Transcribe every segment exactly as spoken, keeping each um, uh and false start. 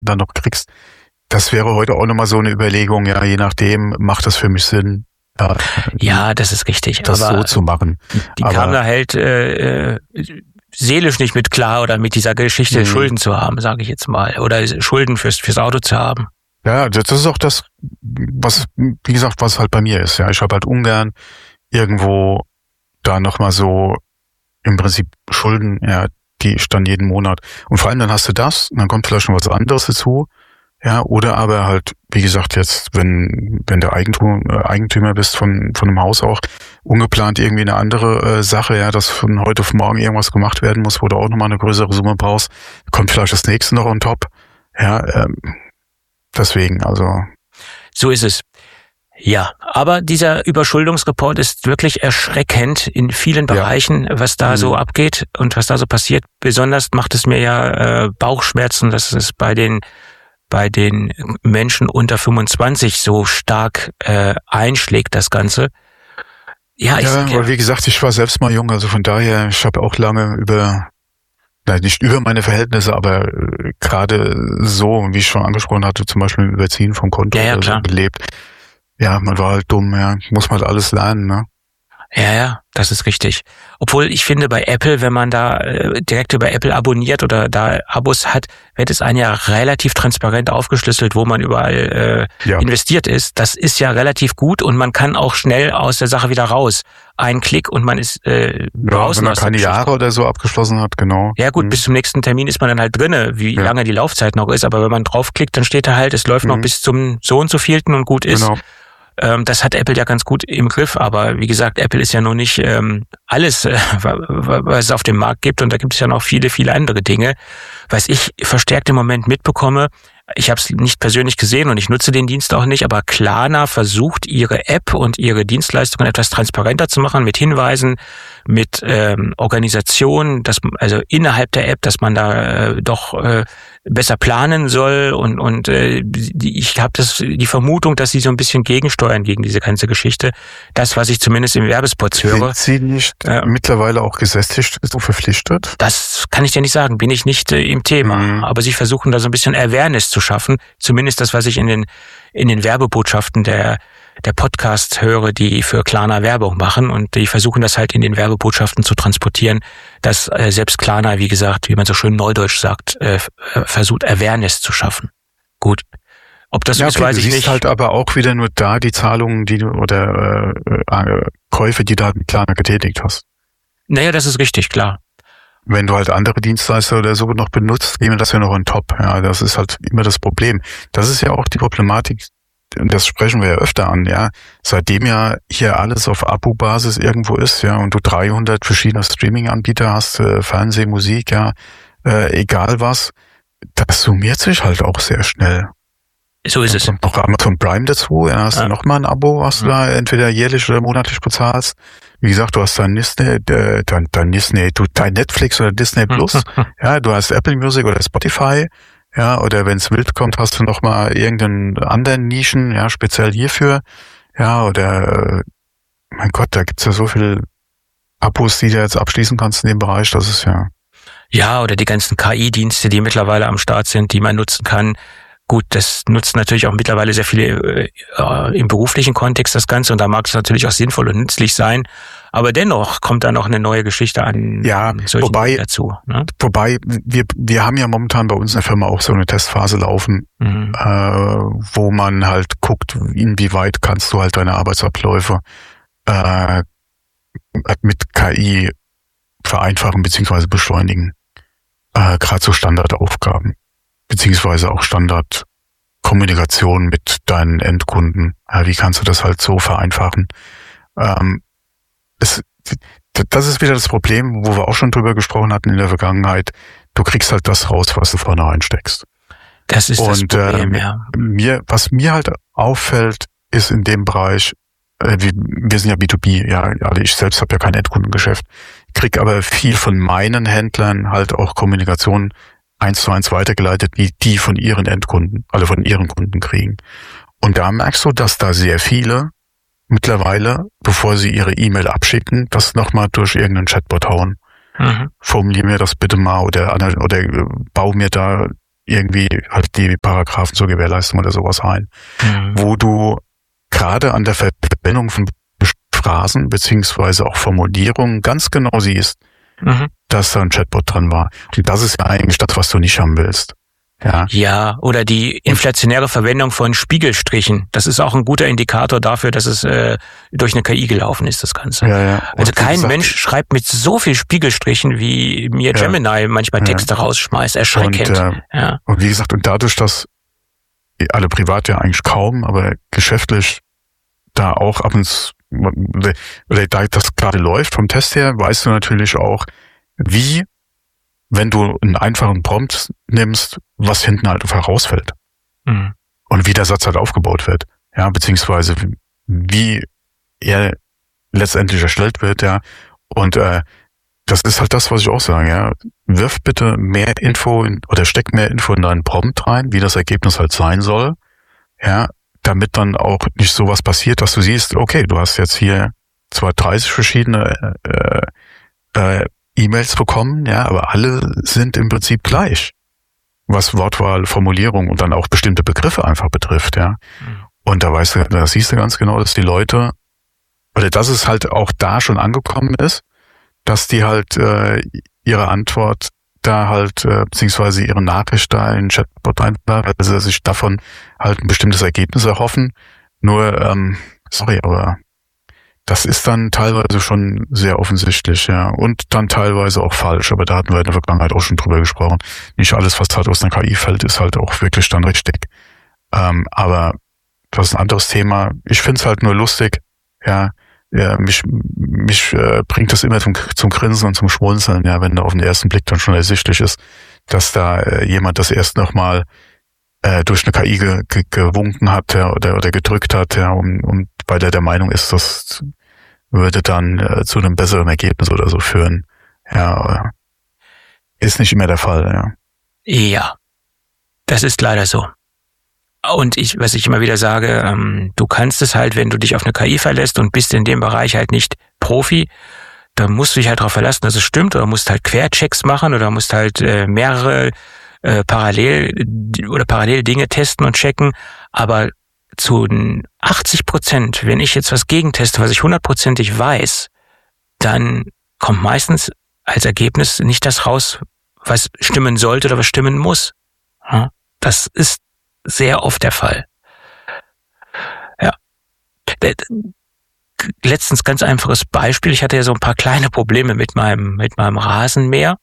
dann noch kriegst. Das wäre heute auch nochmal so eine Überlegung, ja, je nachdem, macht das für mich Sinn. Ja, ja, das ist richtig. Das aber so zu machen. Die aber, kam da halt äh, seelisch nicht mit klar oder mit dieser Geschichte mhm. Schulden zu haben, sage ich jetzt mal. Oder Schulden fürs, fürs Auto zu haben. Ja, das ist auch das, was, wie gesagt, was halt bei mir ist. Ja, ich habe halt ungern irgendwo da nochmal so im Prinzip Schulden, ja, die ich dann jeden Monat. Und vor allem dann hast du das, und dann kommt vielleicht noch was anderes dazu. Ja, oder aber halt, wie gesagt, jetzt, wenn, wenn der Eigentum, äh, Eigentümer bist von, von einem Haus auch, ungeplant irgendwie eine andere äh, Sache, ja, dass von heute auf morgen irgendwas gemacht werden muss, wo du auch nochmal eine größere Summe brauchst, kommt vielleicht das nächste noch on top. Ja, ähm, deswegen, also. So ist es. Ja, aber dieser Überschuldungsreport ist wirklich erschreckend in vielen Bereichen, ja. was da mhm. so abgeht und was da so passiert. Besonders macht es mir ja äh, Bauchschmerzen, dass es bei den bei den Menschen unter fünfundzwanzig so stark äh, einschlägt, das Ganze. Ja, ich ja, aber wie gesagt, ich war selbst mal jung, also von daher, ich habe auch lange über, nein, nicht über meine Verhältnisse, aber äh, gerade so, wie ich schon angesprochen hatte, zum Beispiel im Überziehen vom Konto ja, ja, oder so gelebt. Ja, man war halt dumm, ja, muss man halt alles lernen, ne? Ja, ja, das ist richtig. Obwohl ich finde, bei Apple, wenn man da äh, direkt über Apple abonniert oder da Abos hat, wird es einem ja relativ transparent aufgeschlüsselt, wo man überall äh, ja. investiert ist. Das ist ja relativ gut und man kann auch schnell aus der Sache wieder raus. Ein Klick und man ist äh, draußen. Ja, wenn man keine Jahre oder so abgeschlossen hat, genau. Ja gut, mhm. bis zum nächsten Termin ist man dann halt drinne, wie ja. lange die Laufzeit noch ist. Aber wenn man draufklickt, dann steht da halt, es läuft mhm. noch bis zum so und so vielten und gut ist. Genau. Das hat Apple ja ganz gut im Griff, aber wie gesagt, Apple ist ja noch nicht ähm, alles, äh, was es auf dem Markt gibt und da gibt es ja noch viele, viele andere Dinge. Was ich verstärkt im Moment mitbekomme, ich habe es nicht persönlich gesehen und ich nutze den Dienst auch nicht, aber Klarna versucht, ihre App und ihre Dienstleistungen etwas transparenter zu machen mit Hinweisen, mit ähm, Organisation, dass also innerhalb der App, dass man da äh, doch äh, besser planen soll und und äh, die, ich habe das die Vermutung, dass sie so ein bisschen gegensteuern gegen diese ganze Geschichte. Das, was ich zumindest im Werbespots höre. Sind Sie nicht äh, mittlerweile auch gesetzlich so verpflichtet? Das kann ich dir nicht sagen, bin ich nicht äh, im Thema. Mhm. Aber sie versuchen da so ein bisschen Awareness zu schaffen. Zumindest das, was ich in den in den Werbebotschaften der der Podcasts höre, die für Klarna Werbung machen und die versuchen das halt in den Werbebotschaften zu transportieren, dass äh, selbst Klarna, wie gesagt, wie man so schön neudeutsch sagt, äh, versucht Awareness zu schaffen. Gut. Ob das ja, ist, okay, weiß ich nicht. Du siehst halt aber auch wieder nur da die Zahlungen, die du oder äh, äh, Käufe, die du halt mit Klarna getätigt hast. Naja, das ist richtig, klar. Wenn du halt andere Dienstleister oder so noch benutzt, gehen wir das ja noch on top. Ja, das ist halt immer das Problem. Das ist ja auch die Problematik, das sprechen wir ja öfter an, ja. Seitdem ja hier alles auf Abo-Basis irgendwo ist, ja, und du dreihundert verschiedene Streaming-Anbieter hast, äh, Fernseh, Musik, ja, äh, egal was, das summiert sich halt auch sehr schnell. So ist es. Und noch Amazon Prime dazu, ja, hast ja. du nochmal ein Abo, was du ja. da entweder jährlich oder monatlich bezahlst. Wie gesagt, du hast dein Disney, dein, dein Disney, du, dein Netflix oder Disney Plus, ja, du hast Apple Music oder Spotify, ja, oder wenn's wild kommt, hast du noch mal irgendeinen anderen Nischen, ja, speziell hierfür, ja, oder, mein Gott, da gibt's ja so viel Abos, die du jetzt abschließen kannst in dem Bereich, das ist ja. Ja, oder die ganzen K I-Dienste, die mittlerweile am Start sind, die man nutzen kann. Gut, das nutzt natürlich auch mittlerweile sehr viele äh, im beruflichen Kontext das Ganze und da mag es natürlich auch sinnvoll und nützlich sein. Aber dennoch kommt da noch eine neue Geschichte an ja, wobei, dazu. Ne? Wobei, wir wir haben ja momentan bei uns in der Firma auch so eine Testphase laufen, mhm. äh, wo man halt guckt, inwieweit kannst du halt deine Arbeitsabläufe äh, mit K I vereinfachen bzw. beschleunigen. Äh, Gerade so Standardaufgaben. Beziehungsweise auch Standardkommunikation mit deinen Endkunden. Ja, wie kannst du das halt so vereinfachen? Ähm, es, das ist wieder das Problem, wo wir auch schon drüber gesprochen hatten in der Vergangenheit. Du kriegst halt das raus, was du vorne reinsteckst. Das ist Und, das Problem, äh, ja. Mir, was mir halt auffällt, ist in dem Bereich, äh, wir, wir sind ja B zwei B, ja, also ich selbst habe ja kein Endkundengeschäft, krieg aber viel von meinen Händlern halt auch Kommunikation eins zu eins weitergeleitet, wie die von ihren Endkunden, also von ihren Kunden kriegen. Und da merkst du, dass da sehr viele mittlerweile, bevor sie ihre E-Mail abschicken, das nochmal durch irgendeinen Chatbot hauen. Mhm. Formulier mir das bitte mal oder, oder bau mir da irgendwie halt die Paragraphen zur Gewährleistung oder sowas ein, mhm. wo du gerade an der Verwendung von Phrasen beziehungsweise auch Formulierungen ganz genau siehst, mhm. dass da ein Chatbot dran war. Und das ist ja eigentlich das, was du nicht haben willst. Ja. ja, oder die inflationäre Verwendung von Spiegelstrichen. Das ist auch ein guter Indikator dafür, dass es äh, durch eine K I gelaufen ist, das Ganze. Ja, ja. Also kein gesagt, Mensch schreibt mit so viel Spiegelstrichen, wie mir ja. Gemini manchmal Texte ja. rausschmeißt. Erschreckend. Und, äh, ja. und wie gesagt, und dadurch, dass alle privat ja eigentlich kaum, aber geschäftlich da auch ab und zu, oder da das gerade läuft vom Test her, weißt du natürlich auch, wie, wenn du einen einfachen Prompt nimmst, was hinten halt herausfällt. Mhm. Und wie der Satz halt aufgebaut wird. Ja, beziehungsweise wie er letztendlich erstellt wird, ja. Und äh, das ist halt das, was ich auch sage, ja. Wirf bitte mehr Info in, oder steck mehr Info in deinen Prompt rein, wie das Ergebnis halt sein soll. Ja, damit dann auch nicht sowas passiert, dass du siehst, okay, du hast jetzt hier zwar dreißig verschiedene äh, äh, E-Mails bekommen, ja, aber alle sind im Prinzip gleich, was Wortwahl, Formulierung und dann auch bestimmte Begriffe einfach betrifft, ja. Mhm. Und da weißt du, da siehst du ganz genau, dass die Leute, oder dass es halt auch da schon angekommen ist, dass die halt äh, ihre Antwort da halt, äh, beziehungsweise ihre Nachricht da in den Chatbot einladen, also sich davon halt ein bestimmtes Ergebnis erhoffen. Nur, ähm, sorry, aber das ist dann teilweise schon sehr offensichtlich, ja. Und dann teilweise auch falsch, aber da hatten wir in der Vergangenheit auch schon drüber gesprochen. Nicht alles, was halt aus einer K I fällt, ist halt auch wirklich dann richtig. Ähm, aber das ist ein anderes Thema. Ich find's halt nur lustig, ja. Ja, mich, mich äh, bringt das immer zum, zum Grinsen und zum Schmunzeln, ja, wenn da auf den ersten Blick dann schon ersichtlich ist, dass da äh, jemand das erst nochmal äh, durch eine K I ge, ge, gewunken hat, ja, oder, oder gedrückt hat, ja, um, um, weil der der Meinung ist, das würde dann äh, zu einem besseren Ergebnis oder so führen. Ja, aber ist nicht immer der Fall, ja. Ja, das ist leider so. Und ich, was ich immer wieder sage, ähm, du kannst es halt, wenn du dich auf eine K I verlässt und bist in dem Bereich halt nicht Profi, dann musst du dich halt darauf verlassen, dass es stimmt, oder musst halt Querchecks machen oder musst halt äh, mehrere äh, parallel oder parallel Dinge testen und checken. Aber zu achtzig Prozent, wenn ich jetzt was gegenteste, was ich hundertprozentig weiß, dann kommt meistens als Ergebnis nicht das raus, was stimmen sollte oder was stimmen muss. Ja, das ist sehr oft der Fall. Ja. Letztens ganz einfaches Beispiel. Ich hatte ja so ein paar kleine Probleme mit meinem, mit meinem Rasenmäher.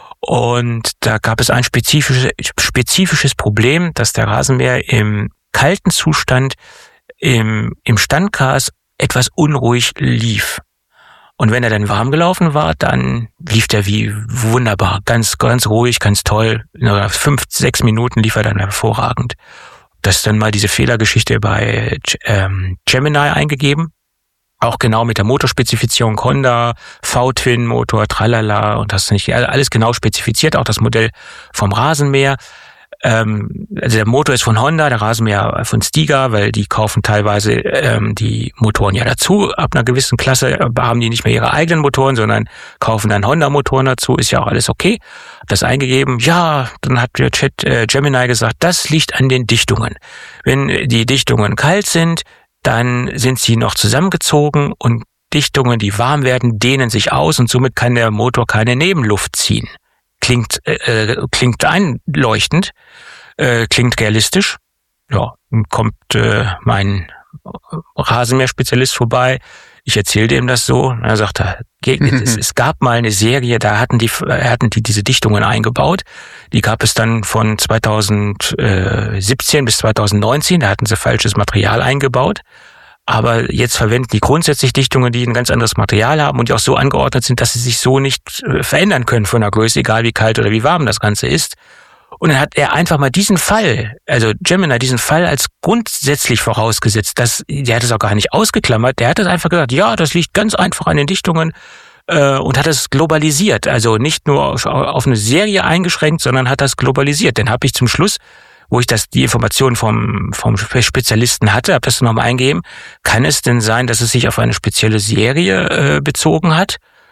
Und da gab es ein spezifisches, spezifisches Problem, dass der Rasenmäher im kalten Zustand im, im Standgas etwas unruhig lief. Und wenn er dann warm gelaufen war, dann lief der wie wunderbar, ganz, ganz ruhig, ganz toll. In fünf, sechs Minuten lief er dann hervorragend. Das ist dann mal diese Fehlergeschichte bei ähm, Gemini eingegeben. Auch genau mit der Motorspezifizierung Honda, V-Twin-Motor, tralala, und das nicht alles genau spezifiziert, auch das Modell vom Rasenmäher. Ähm, also der Motor ist von Honda, der Rasenmäher von Stiga, weil die kaufen teilweise ähm, die Motoren ja dazu. Ab einer gewissen Klasse haben die nicht mehr ihre eigenen Motoren, sondern kaufen dann Honda-Motoren dazu. Ist ja auch alles okay. Hab das eingegeben. Ja, dann hat der Chat äh, Gemini gesagt, das liegt an den Dichtungen. Wenn die Dichtungen kalt sind, dann sind sie noch zusammengezogen, und Dichtungen, die warm werden, dehnen sich aus, und somit kann der Motor keine Nebenluft ziehen. Klingt äh, klingt einleuchtend, äh, klingt realistisch. Ja, dann kommt äh, mein Rasenmäher-Spezialist vorbei. Ich erzählte ihm das so. Und er sagte, es, es gab mal eine Serie, da hatten die hatten die diese Dichtungen eingebaut. Die gab es dann von zweitausendsiebzehn bis zweitausendneunzehn. Da hatten sie falsches Material eingebaut. Aber jetzt verwenden die grundsätzlich Dichtungen, die ein ganz anderes Material haben und die auch so angeordnet sind, dass sie sich so nicht verändern können von der Größe, egal wie kalt oder wie warm das Ganze ist. Und dann hat er einfach mal diesen Fall, also Gemini, diesen Fall als grundsätzlich vorausgesetzt. Dass, der hat es auch gar nicht ausgeklammert. Der hat es einfach gesagt, ja, das liegt ganz einfach an den Dichtungen, äh, und hat es globalisiert. Also nicht nur auf, auf eine Serie eingeschränkt, sondern hat das globalisiert. Dann habe ich zum Schluss, wo ich das die Informationen vom vom Spezialisten hatte, habe das nochmal eingegeben. Kann es denn sein, dass es sich auf eine spezielle Serie äh, bezogen hat?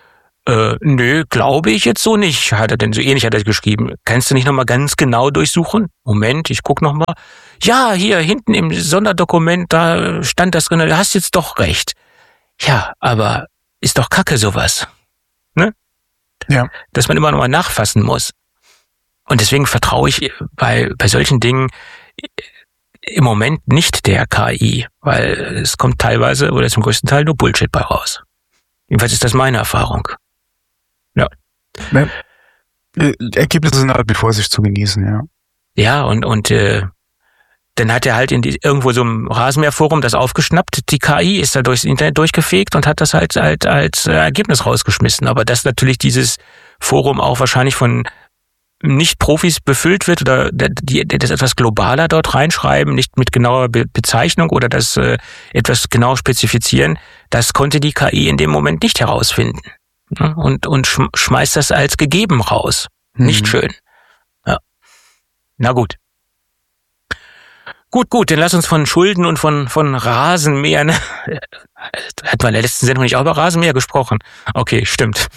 Äh, nö, glaube ich jetzt so nicht, hat er denn so ähnlich hat er geschrieben. Kannst du nicht nochmal ganz genau durchsuchen? Moment, ich guck nochmal. Ja, hier hinten im Sonderdokument, da stand das drin, du hast jetzt doch recht. Ja, aber ist doch Kacke sowas. Ne? Ja. Dass man immer nochmal nachfassen muss. Und deswegen vertraue ich bei, bei solchen Dingen im Moment nicht der K I, weil es kommt teilweise oder zum größten Teil nur Bullshit bei raus. Jedenfalls ist das meine Erfahrung. Ja. ja. Ergebnisse sind halt mit Vorsicht zu genießen, ja. Ja, und, und äh, dann hat er halt in die, irgendwo so im Rasenmäherforum das aufgeschnappt, die K I ist da durchs Internet durchgefegt und hat das halt, halt als Ergebnis rausgeschmissen. Aber dass natürlich dieses Forum auch wahrscheinlich von Nicht-Profis befüllt wird oder die, die das etwas globaler dort reinschreiben, nicht mit genauer Be- Bezeichnung oder das äh, etwas genau spezifizieren, das konnte die K I in dem Moment nicht herausfinden. Und, und sch- schmeißt das als gegeben raus. Hm. Nicht schön. Ja. Na gut. Gut, gut, dann lass uns von Schulden und von, von Rasenmähern. Hat man in der letzten Sendung nicht auch über Rasenmäher gesprochen? Okay, stimmt.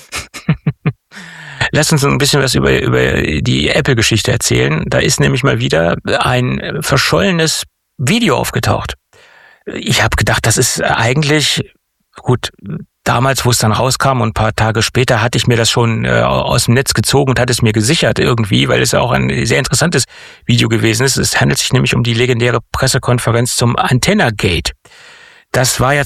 Lass uns ein bisschen was über, über die Apple-Geschichte erzählen. Da ist nämlich mal wieder ein verschollenes Video aufgetaucht. Ich habe gedacht, das ist eigentlich, gut, damals, wo es dann rauskam und ein paar Tage später hatte ich mir das schon äh, aus dem Netz gezogen und hatte es mir gesichert irgendwie, weil es auch ein sehr interessantes Video gewesen ist. Es handelt sich nämlich um die legendäre Pressekonferenz zum Antenna-Gate. Das war ja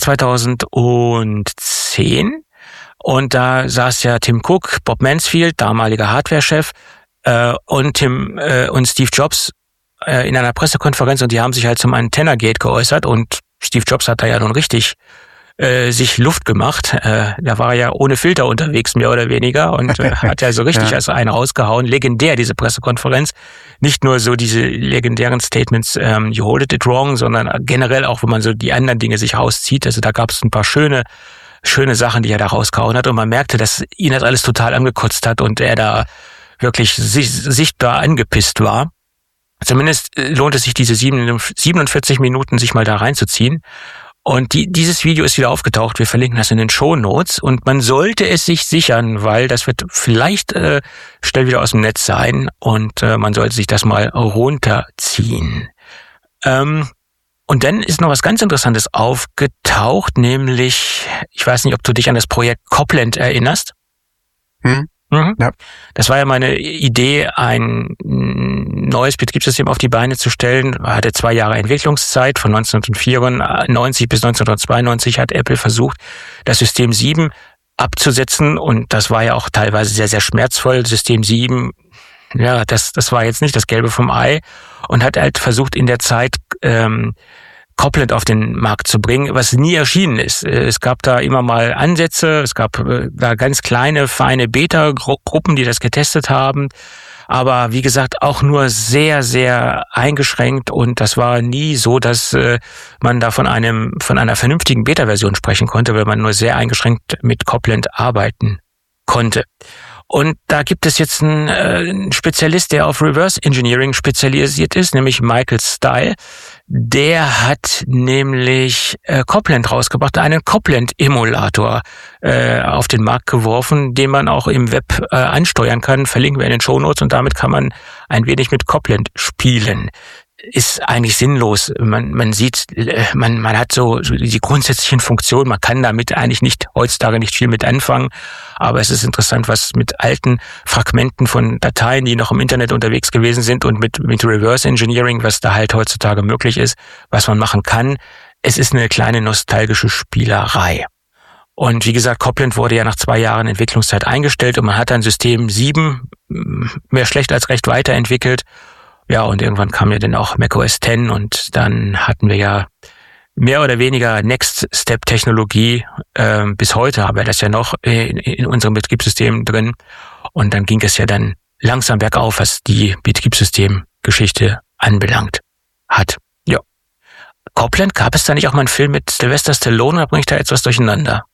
zweitausendzehn und da saß ja Tim Cook, Bob Mansfield, damaliger Hardware-Chef, äh, und Tim äh, und Steve Jobs äh, in einer Pressekonferenz und die haben sich halt zum Antenna-Gate geäußert und Steve Jobs hat da ja nun richtig äh, sich Luft gemacht. Äh, da war er ja ohne Filter unterwegs, mehr oder weniger, und äh, hat ja so richtig ja. als einen rausgehauen. Legendär, diese Pressekonferenz. Nicht nur so diese legendären Statements, ähm, you hold it wrong, sondern generell auch, wenn man so die anderen Dinge sich rauszieht. Also da gab es ein paar schöne schöne Sachen, die er da rausgehauen hat, und man merkte, dass ihn das alles total angekotzt hat und er da wirklich sich, sichtbar angepisst war. Zumindest lohnt es sich, diese siebenundvierzig Minuten sich mal da reinzuziehen. Und die, dieses Video ist wieder aufgetaucht. Wir verlinken das in den Shownotes und man sollte es sich sichern, weil das wird vielleicht äh, schnell wieder aus dem Netz sein und äh, man sollte sich das mal runterziehen. Ähm, und dann ist noch was ganz Interessantes aufgetaucht, nämlich, ich weiß nicht, ob du dich an das Projekt Copland erinnerst. Hm? Mhm. Ja. Das war ja meine Idee, ein neues Betriebssystem auf die Beine zu stellen. Hatte zwei Jahre Entwicklungszeit. Von neunzehnhundertvierundneunzig bis neunzehnhundertzweiundneunzig hat Apple versucht, das System sieben abzusetzen. Und das war ja auch teilweise sehr, sehr schmerzvoll. System sieben, ja, das, das war jetzt nicht das Gelbe vom Ei. Und hat halt versucht, in der Zeit ähm, Copland auf den Markt zu bringen, was nie erschienen ist. Es gab da immer mal Ansätze, es gab da ganz kleine, feine Beta-Gruppen, die das getestet haben, aber wie gesagt, auch nur sehr, sehr eingeschränkt, und das war nie so, dass man da von einem von einer vernünftigen Beta-Version sprechen konnte, weil man nur sehr eingeschränkt mit Copland arbeiten konnte. Und da gibt es jetzt einen, äh, einen Spezialist, der auf Reverse Engineering spezialisiert ist, nämlich Michael Style. Der hat nämlich äh, Copland rausgebracht, einen Copland-Emulator äh, auf den Markt geworfen, den man auch im Web äh, ansteuern kann. Verlinken wir in den Shownotes, und damit kann man ein wenig mit Copland spielen. Ist eigentlich sinnlos. Man, man sieht, man, man hat so die grundsätzlichen Funktionen. Man kann damit eigentlich nicht, heutzutage nicht viel mit anfangen. Aber es ist interessant, was mit alten Fragmenten von Dateien, die noch im Internet unterwegs gewesen sind, und mit, mit Reverse Engineering, was da halt heutzutage möglich ist, was man machen kann. Es ist eine kleine nostalgische Spielerei. Und wie gesagt, Copland wurde ja nach zwei Jahren Entwicklungszeit eingestellt und man hat dann System sieben mehr schlecht als recht weiterentwickelt. Ja, und irgendwann kam ja dann auch macOS zehn und dann hatten wir ja mehr oder weniger Next-Step-Technologie. Ähm, bis heute haben wir das ja noch in, in unserem Betriebssystem drin. Und dann ging es ja dann langsam bergauf, was die Betriebssystemgeschichte anbelangt hat. Ja. Copland, gab es da nicht auch mal einen Film mit Sylvester Stallone, oder bringe ich da jetzt was durcheinander?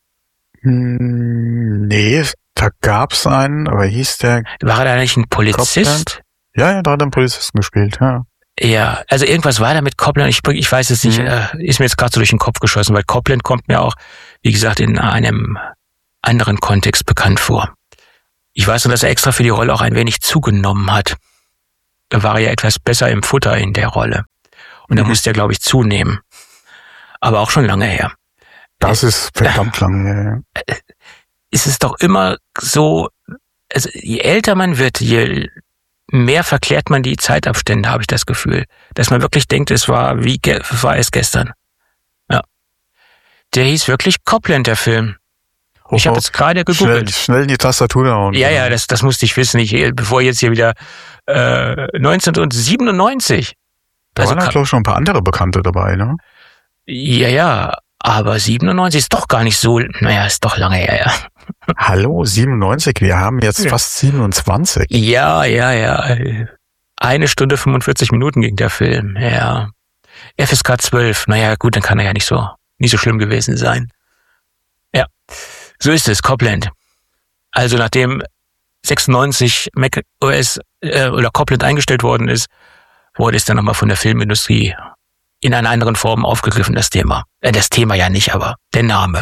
Nee, da gab's einen, aber hieß der... War er da nicht ein Polizist? Copland? Ja, ja, da hat er einen Polizisten gespielt, ja. Ja, also irgendwas war da mit Copland, ich, ich weiß es nicht, mhm. äh, ist mir jetzt gerade so durch den Kopf geschossen, weil Copland kommt mir auch, wie gesagt, in einem anderen Kontext bekannt vor. Ich weiß nur, dass er extra für die Rolle auch ein wenig zugenommen hat. Da war er ja etwas besser im Futter in der Rolle. Und da mhm. musste er, glaube ich, zunehmen. Aber auch schon lange her. Das ist verdammt lange her. Ist es doch immer so, also je älter man wird, je mehr verklärt man die Zeitabstände, habe ich das Gefühl. Dass man wirklich denkt, es war wie war es gestern. Ja. Der hieß wirklich Copland, der Film. Oh, ich habe jetzt gerade gegoogelt. Schnell, schnell in die Tastatur hauen. Ja, ja, das, das musste ich wissen. Ich, bevor jetzt hier wieder äh, neunzehnhundertsiebenundneunzig. Da also, waren, glaube ich, schon ein paar andere Bekannte dabei, ne? Ja, ja, aber siebenundneunzig ist doch gar nicht so, naja, ist doch lange her, ja. Hallo, siebenundneunzig, wir haben jetzt ja. fast siebenundzwanzig. Ja, ja, ja. Eine Stunde fünfundvierzig Minuten ging der Film, ja. F S K zwölf, naja, gut, dann kann er ja nicht so, nicht so schlimm gewesen sein. Ja, so ist es, Copland. Also nachdem sechsundneunzig Mac O S äh, oder Copland eingestellt worden ist, wurde es dann nochmal von der Filmindustrie in einer anderen Form aufgegriffen, das Thema. Äh, das Thema ja nicht, aber der Name.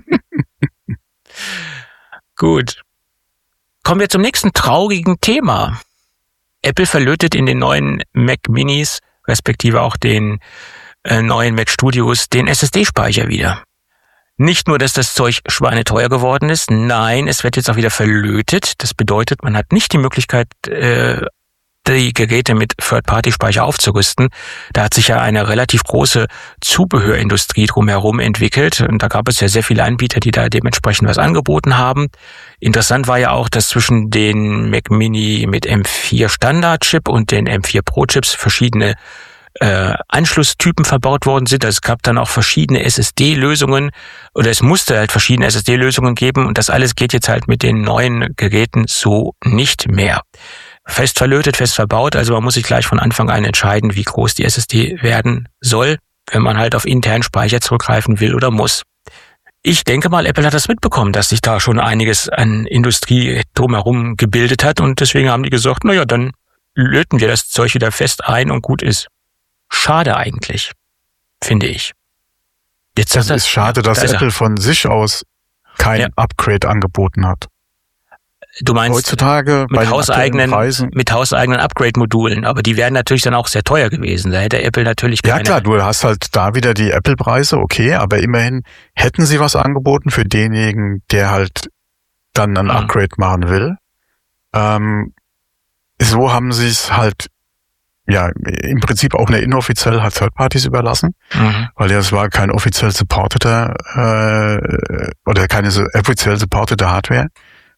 Gut. Kommen wir zum nächsten traurigen Thema. Apple verlötet in den neuen Mac Minis, respektive auch den äh, neuen Mac Studios, den S S D-Speicher wieder. Nicht nur, dass das Zeug schweineteuer geworden ist, nein, es wird jetzt auch wieder verlötet. Das bedeutet, man hat nicht die Möglichkeit, äh, die Geräte mit Third-Party-Speicher aufzurüsten. Da hat sich ja eine relativ große Zubehörindustrie drumherum entwickelt. Und da gab es ja sehr viele Anbieter, die da dementsprechend was angeboten haben. Interessant war ja auch, dass zwischen den Mac Mini mit M vier Standard-Chip und den M vier Pro-Chips verschiedene äh, Anschlusstypen verbaut worden sind. Also es gab dann auch verschiedene S S D-Lösungen oder es musste halt verschiedene S S D-Lösungen geben. Und das alles geht jetzt halt mit den neuen Geräten so nicht mehr. Fest verlötet, fest verbaut, also man muss sich gleich von Anfang an entscheiden, wie groß die S S D werden soll, wenn man halt auf internen Speicher zurückgreifen will oder muss. Ich denke mal, Apple hat das mitbekommen, dass sich da schon einiges an Industrie drumherum gebildet hat und deswegen haben die gesagt, naja, dann löten wir das Zeug wieder fest ein und gut ist. Schade eigentlich, finde ich. Jetzt das ist schade, dass da Apple von sich aus kein ja. Upgrade angeboten hat. Du meinst heutzutage mit hauseigenen, mit hauseigenen Upgrade-Modulen, aber die wären natürlich dann auch sehr teuer gewesen. Da hätte Apple natürlich keine... Ja klar, du hast halt da wieder die Apple-Preise, okay, aber immerhin hätten sie was angeboten für denjenigen, der halt dann ein Upgrade mhm. machen will. Ähm, so haben sie es halt ja im Prinzip auch eine inoffiziell halt Third-Parties überlassen, mhm. weil ja es war kein offiziell supportete äh, oder keine offiziell supportete Hardware.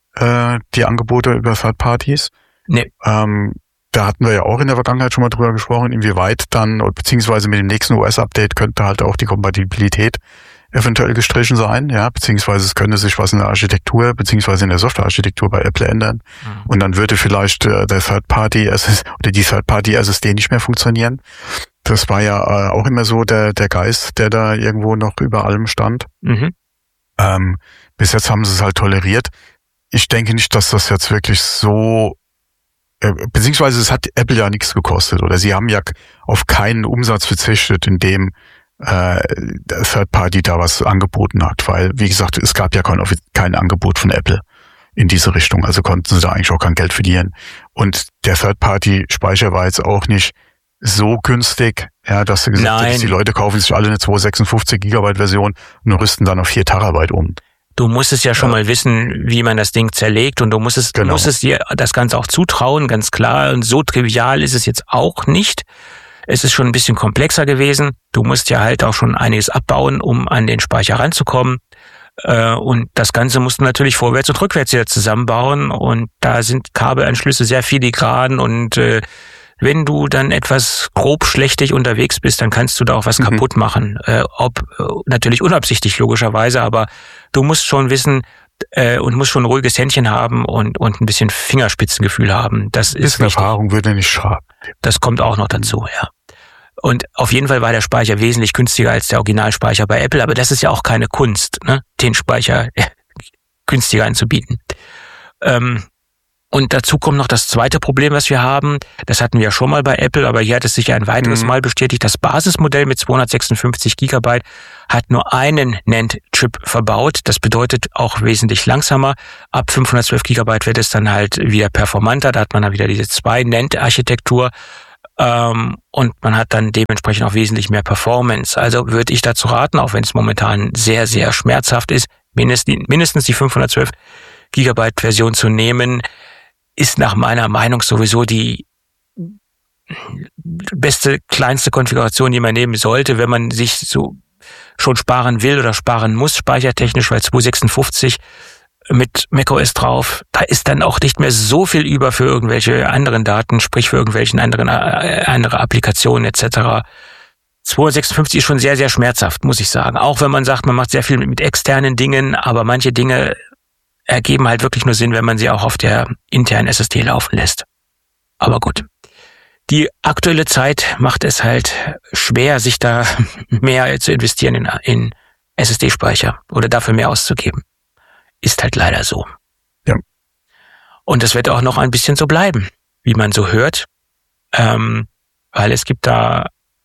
Die Angebote über Third-Parties. Nee. Ähm, da hatten wir ja auch in der Vergangenheit schon mal drüber gesprochen, inwieweit dann, beziehungsweise mit dem nächsten O S-Update könnte halt auch die Kompatibilität eventuell gestrichen sein, ja, beziehungsweise es könnte sich was in der Architektur, beziehungsweise in der Softwarearchitektur bei Apple ändern. Mhm. Und dann würde vielleicht äh, der Third-Party oder die Third-Party-S S D nicht mehr funktionieren. Das war ja äh, auch immer so der, der Geist, der da irgendwo noch über allem stand. Mhm. Ähm, bis jetzt haben sie es halt toleriert. Ich denke nicht, dass das jetzt wirklich so, äh, beziehungsweise es hat Apple ja nichts gekostet oder sie haben ja auf keinen Umsatz verzichtet, in dem äh, der Third Party da was angeboten hat, weil, wie gesagt, es gab ja kein, kein Angebot von Apple in diese Richtung, also konnten sie da eigentlich auch kein Geld verdienen. Und der Third Party Speicher war jetzt auch nicht so günstig, ja, dass du gesagt hast, die Leute kaufen sich alle eine zweihundertsechsundfünfzig Gigabyte Version und rüsten dann auf vier Terabyte um. Du musst es ja schon ja. mal wissen, wie man das Ding zerlegt und du musst es, genau. musst es dir das Ganze auch zutrauen, ganz klar. Und so trivial ist es jetzt auch nicht. Es ist schon ein bisschen komplexer gewesen. Du musst ja halt auch schon einiges abbauen, um an den Speicher ranzukommen. Und das Ganze musst du natürlich vorwärts und rückwärts wieder zusammenbauen. Und da sind Kabelanschlüsse sehr filigran und äh, wenn du dann etwas grob schlechtig unterwegs bist, dann kannst du da auch was mhm. kaputt machen. Äh, ob äh, natürlich unabsichtlich logischerweise, aber du musst schon wissen äh, und musst schon ein ruhiges Händchen haben und und ein bisschen Fingerspitzengefühl haben. Das ist bisschen Erfahrung würde nicht schaden. Das kommt auch noch dazu, ja. Und auf jeden Fall war der Speicher wesentlich günstiger als der Originalspeicher bei Apple, aber das ist ja auch keine Kunst, ne? Den Speicher günstiger anzubieten. Ähm, Und dazu kommt noch das zweite Problem, was wir haben. Das hatten wir ja schon mal bei Apple, aber hier hat es sich ein weiteres mhm. Mal bestätigt. Das Basismodell mit zweihundertsechsundfünfzig Gigabyte hat nur einen N A N D-Chip verbaut. Das bedeutet auch wesentlich langsamer. Ab fünfhundertzwölf Gigabyte wird es dann halt wieder performanter. Da hat man dann wieder diese zwei N A N D-Architektur. Ähm, und man hat dann dementsprechend auch wesentlich mehr Performance. Also würde ich dazu raten, auch wenn es momentan sehr, sehr schmerzhaft ist, mindestens, mindestens die fünfhundertzwölf Gigabyte Version zu nehmen, ist nach meiner Meinung sowieso die beste, kleinste Konfiguration, die man nehmen sollte, wenn man sich so schon sparen will oder sparen muss, speichertechnisch, weil zweihundertsechsundfünfzig mit macOS drauf, da ist dann auch nicht mehr so viel über für irgendwelche anderen Daten, sprich für irgendwelche anderen äh, andere Applikationen et cetera. zweihundertsechsundfünfzig ist schon sehr, sehr schmerzhaft, muss ich sagen. Auch wenn man sagt, man macht sehr viel mit, mit externen Dingen, aber manche Dinge ergeben halt wirklich nur Sinn, wenn man sie auch auf der internen S S D laufen lässt. Aber gut. Die aktuelle Zeit macht es halt schwer, sich da mehr zu investieren in, in S S D-Speicher oder dafür mehr auszugeben. Ist halt leider so. Ja. Und das wird auch noch ein bisschen so bleiben, wie man so hört. Ähm, weil es gibt da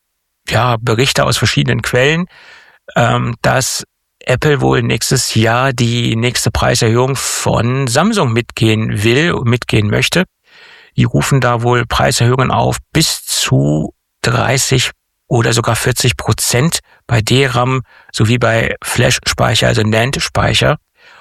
ja Berichte aus verschiedenen Quellen, ähm, dass Apple wohl nächstes Jahr die nächste Preiserhöhung von Samsung mitgehen will, mitgehen möchte. Die rufen da wohl Preiserhöhungen auf bis zu dreißig oder sogar vierzig Prozent bei D RAM sowie bei Flash-Speicher, also N A N D-Speicher.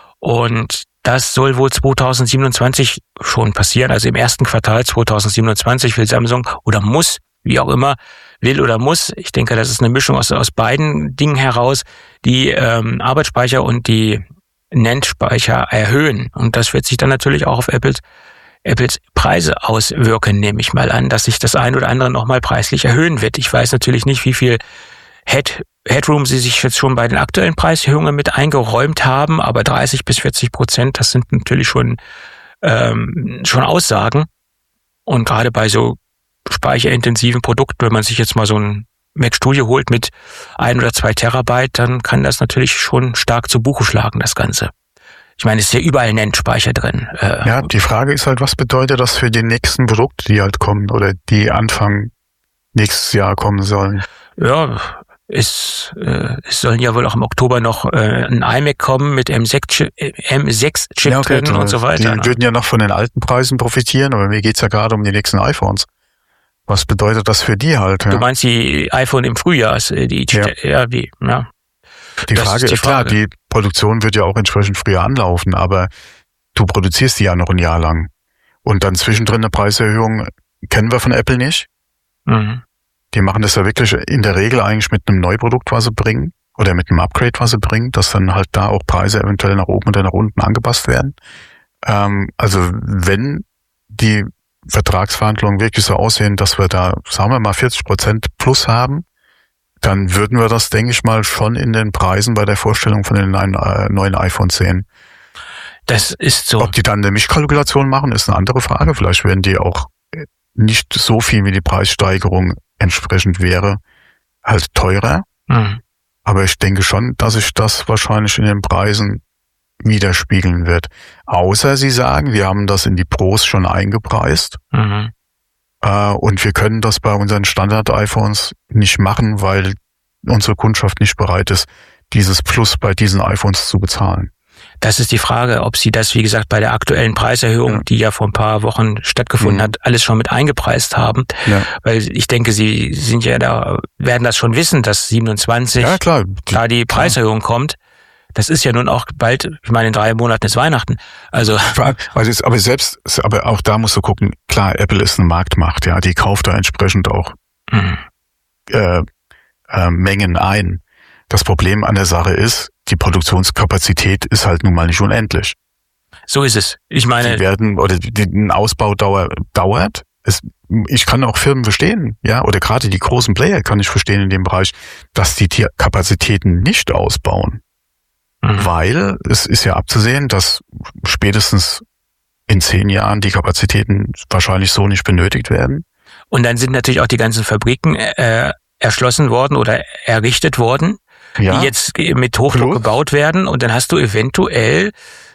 Und das soll wohl zweitausendsiebenundzwanzig schon passieren. Also im ersten Quartal zweitausendsiebenundzwanzig will Samsung oder muss, wie auch immer, will oder muss. Ich denke, das ist eine Mischung aus, aus beiden Dingen heraus, die ähm, Arbeitsspeicher und die N A N D-Speicher erhöhen. Und das wird sich dann natürlich auch auf Apples, Apples Preise auswirken, nehme ich mal an, dass sich das ein oder andere nochmal preislich erhöhen wird. Ich weiß natürlich nicht, wie viel Head, Headroom sie sich jetzt schon bei den aktuellen Preiserhöhungen mit eingeräumt haben, aber dreißig bis vierzig Prozent, das sind natürlich schon, ähm, schon Aussagen. Und gerade bei so speicherintensiven Produkten, wenn man sich jetzt mal so ein Mac Studio holt mit ein oder zwei Terabyte, dann kann das natürlich schon stark zu Buche schlagen, das Ganze. Ich meine, es ist ja überall N A N D-Speicher drin. Äh, ja, die Frage ist halt, was bedeutet das für die nächsten Produkte, die halt kommen oder die Anfang nächstes Jahr kommen sollen? Ja, es, äh, es sollen ja wohl auch im Oktober noch äh, ein iMac kommen mit M sechs Chip ja, okay, drin und so weiter. Die würden ja noch von den alten Preisen profitieren, aber mir geht's ja gerade um die nächsten iPhones. Was bedeutet das für die halt? Ja? Du meinst die iPhone im Frühjahr, die, ja. ja, die, ja. Die das Frage ist, die Frage. Klar, die Produktion wird ja auch entsprechend früher anlaufen, aber du produzierst die ja noch ein Jahr lang. Und dann zwischendrin eine Preiserhöhung kennen wir von Apple nicht. Mhm. Die machen das ja wirklich in der Regel eigentlich mit einem Neuprodukt, was sie bringen, oder mit einem Upgrade, was sie bringen, dass dann halt da auch Preise eventuell nach oben oder nach unten angepasst werden. Ähm, also wenn die Vertragsverhandlungen wirklich so aussehen, dass wir da, sagen wir mal, vierzig Prozent plus haben, dann würden wir das, denke ich mal, schon in den Preisen bei der Vorstellung von den neuen, äh, neuen iPhones sehen. Das ist so. Ob die dann eine Mischkalkulation machen, ist eine andere Frage. Vielleicht werden die auch nicht so viel wie die Preissteigerung entsprechend wäre, halt teurer. Mhm. Aber ich denke schon, dass sich das wahrscheinlich in den Preisen widerspiegeln wird. Außer sie sagen, wir haben das in die Pros schon eingepreist. Mhm. Und wir können das bei unseren Standard-iPhones nicht machen, weil unsere Kundschaft nicht bereit ist, dieses Plus bei diesen iPhones zu bezahlen. Das ist die Frage, ob Sie das, wie gesagt, bei der aktuellen Preiserhöhung, ja. die ja vor ein paar Wochen stattgefunden mhm. hat, alles schon mit eingepreist haben. Ja. Weil ich denke, Sie sind ja da, werden das schon wissen, dass siebenundzwanzig ja, klar. Die, da die Preiserhöhung klar. kommt. Das ist ja nun auch bald, ich meine, in drei Monaten ist Weihnachten. Also, also aber selbst, aber auch da musst du gucken, klar, Apple ist eine Marktmacht, ja, die kauft da entsprechend auch mhm. äh, äh, Mengen ein. Das Problem an der Sache ist, die Produktionskapazität ist halt nun mal nicht unendlich. So ist es. Ich meine, die werden oder den Ausbau dauer, dauert. Es, ich kann auch Firmen verstehen, ja, oder gerade die großen Player kann ich verstehen in dem Bereich, dass die die Kapazitäten nicht ausbauen. Mhm. Weil es ist ja abzusehen, dass spätestens in zehn Jahren die Kapazitäten wahrscheinlich so nicht benötigt werden. Und dann sind natürlich auch die ganzen Fabriken äh, erschlossen worden oder errichtet worden, ja, die jetzt mit Hochdruck gebaut werden. Und dann hast du eventuell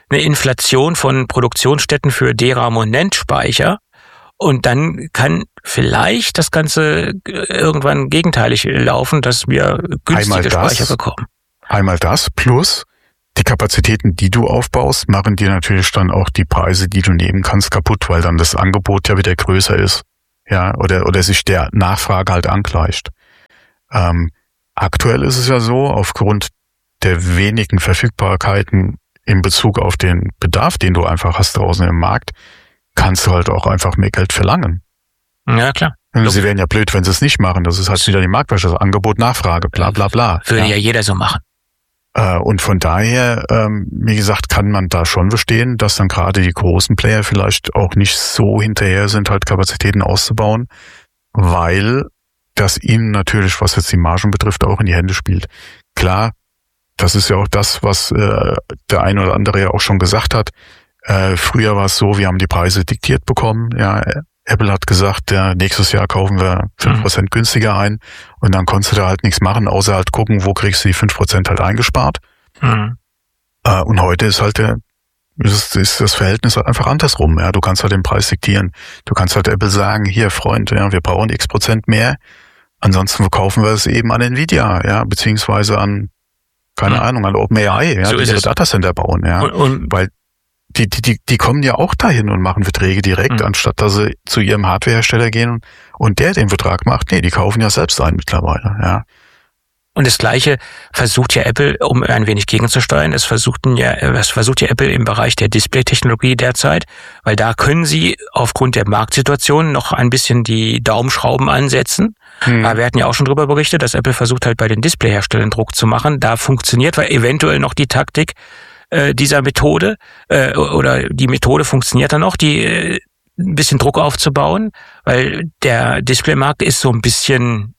eine Inflation von Produktionsstätten für DRAM und NAND-Speicher. Und dann kann vielleicht das Ganze irgendwann gegenteilig laufen, dass wir günstige Speicher bekommen. Einmal das plus die Kapazitäten, die du aufbaust, machen dir natürlich dann auch die Preise, die du nehmen kannst, kaputt, weil dann das Angebot ja wieder größer ist. Ja, oder, oder sich der Nachfrage halt angleicht. Ähm, aktuell ist es ja so, aufgrund der wenigen Verfügbarkeiten in Bezug auf den Bedarf, den du einfach hast draußen im Markt, kannst du halt auch einfach mehr Geld verlangen. Ja, klar. Sie wären ja blöd, wenn sie es nicht machen. Das ist halt wieder die Marktwirtschaft, das Angebot, Nachfrage, bla bla bla. Würde ja, ja jeder so machen. Und von daher, wie gesagt, kann man da schon verstehen, dass dann gerade die großen Player vielleicht auch nicht so hinterher sind, halt Kapazitäten auszubauen, weil das ihnen natürlich, was jetzt die Margen betrifft, auch in die Hände spielt. Klar, das ist ja auch das, was der eine oder andere ja auch schon gesagt hat. Früher war es so, wir haben die Preise diktiert bekommen, ja. Apple hat gesagt, ja, nächstes Jahr kaufen wir fünf Prozent mhm. günstiger ein und dann konntest du da halt nichts machen, außer halt gucken, wo kriegst du die fünf Prozent halt eingespart. Mhm. Äh, und heute ist halt der, ist, ist das Verhältnis halt einfach andersrum. Ja, du kannst halt den Preis diktieren. Du kannst halt Apple sagen, hier Freund, ja, wir brauchen x Prozent mehr. Ansonsten verkaufen wir es eben an Nvidia, ja, beziehungsweise an, keine mhm. Ahnung, an OpenAI, ja, so die ihre Datacenter bauen, ja, und, und weil Die, die, die, die kommen ja auch dahin und machen Verträge direkt, mhm. anstatt dass sie zu ihrem Hardwarehersteller gehen und der den Vertrag macht. Nee, die kaufen ja selbst ein mittlerweile, ja. Und das Gleiche versucht ja Apple, um ein wenig gegenzusteuern. Das versuchten ja, das versucht ja Apple im Bereich der Display-Technologie derzeit, weil da können sie aufgrund der Marktsituation noch ein bisschen die Daumenschrauben ansetzen. Mhm. Wir hatten ja auch schon darüber berichtet, dass Apple versucht halt bei den Displayherstellern Druck zu machen. Da funktioniert weil eventuell noch die Taktik dieser Methode äh, oder die Methode funktioniert dann auch, die äh, ein bisschen Druck aufzubauen, weil der Displaymarkt ist so ein bisschen,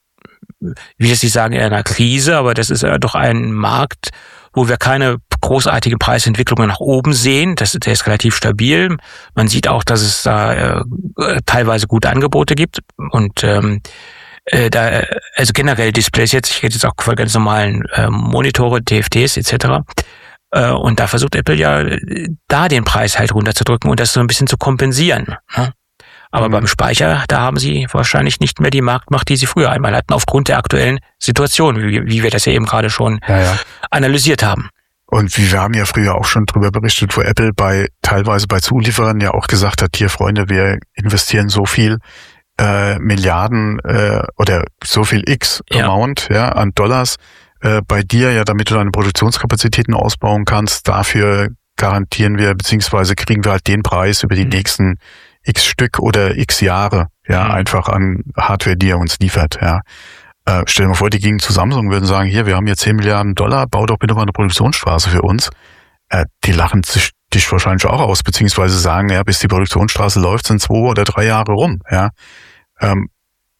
wie das Sie sagen, in einer Krise, aber das ist ja doch ein Markt, wo wir keine großartige Preisentwicklungen nach oben sehen. Das, der ist relativ stabil. Man sieht auch, dass es da äh, teilweise gute Angebote gibt und ähm, äh, da also generell Displays jetzt, ich rede jetzt auch von ganz normalen äh, Monitore, T F Ts et cetera. Und da versucht Apple ja, da den Preis halt runterzudrücken und das so ein bisschen zu kompensieren. Aber mhm. beim Speicher, da haben sie wahrscheinlich nicht mehr die Marktmacht, die sie früher einmal hatten, aufgrund der aktuellen Situation, wie, wie wir das ja eben gerade schon ja, ja. analysiert haben. Und wie wir haben ja früher auch schon drüber berichtet, wo Apple bei teilweise bei Zulieferern ja auch gesagt hat, hier Freunde, wir investieren so viel äh, Milliarden äh, oder so viel X ja. Amount ja, an Dollars, bei dir, ja, damit du deine Produktionskapazitäten ausbauen kannst, dafür garantieren wir, beziehungsweise kriegen wir halt den Preis über die mhm. nächsten x Stück oder x Jahre, ja, mhm. einfach an Hardware, die er uns liefert, ja. Äh, stell dir mal vor, die gingen zu Samsung und würden sagen, hier, wir haben hier zehn Milliarden Dollar, bau doch bitte mal eine Produktionsstraße für uns. Äh, die lachen sich, dich wahrscheinlich auch aus, beziehungsweise sagen, ja, bis die Produktionsstraße läuft, sind zwei oder drei Jahre rum, ja. Ähm,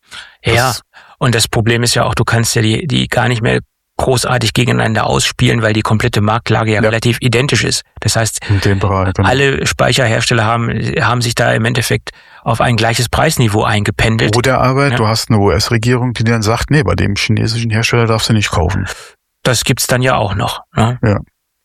ja, und das Problem ist ja auch, du kannst ja die, die gar nicht mehr großartig gegeneinander ausspielen, weil die komplette Marktlage ja, ja. relativ identisch ist. Das heißt, in dem Bereich, genau. alle Speicherhersteller haben haben sich da im Endeffekt auf ein gleiches Preisniveau eingependelt. Oder aber ja. du hast eine U S-Regierung, die dann sagt, nee, bei dem chinesischen Hersteller darfst du nicht kaufen. Das gibt's dann ja auch noch. Ne? Ja.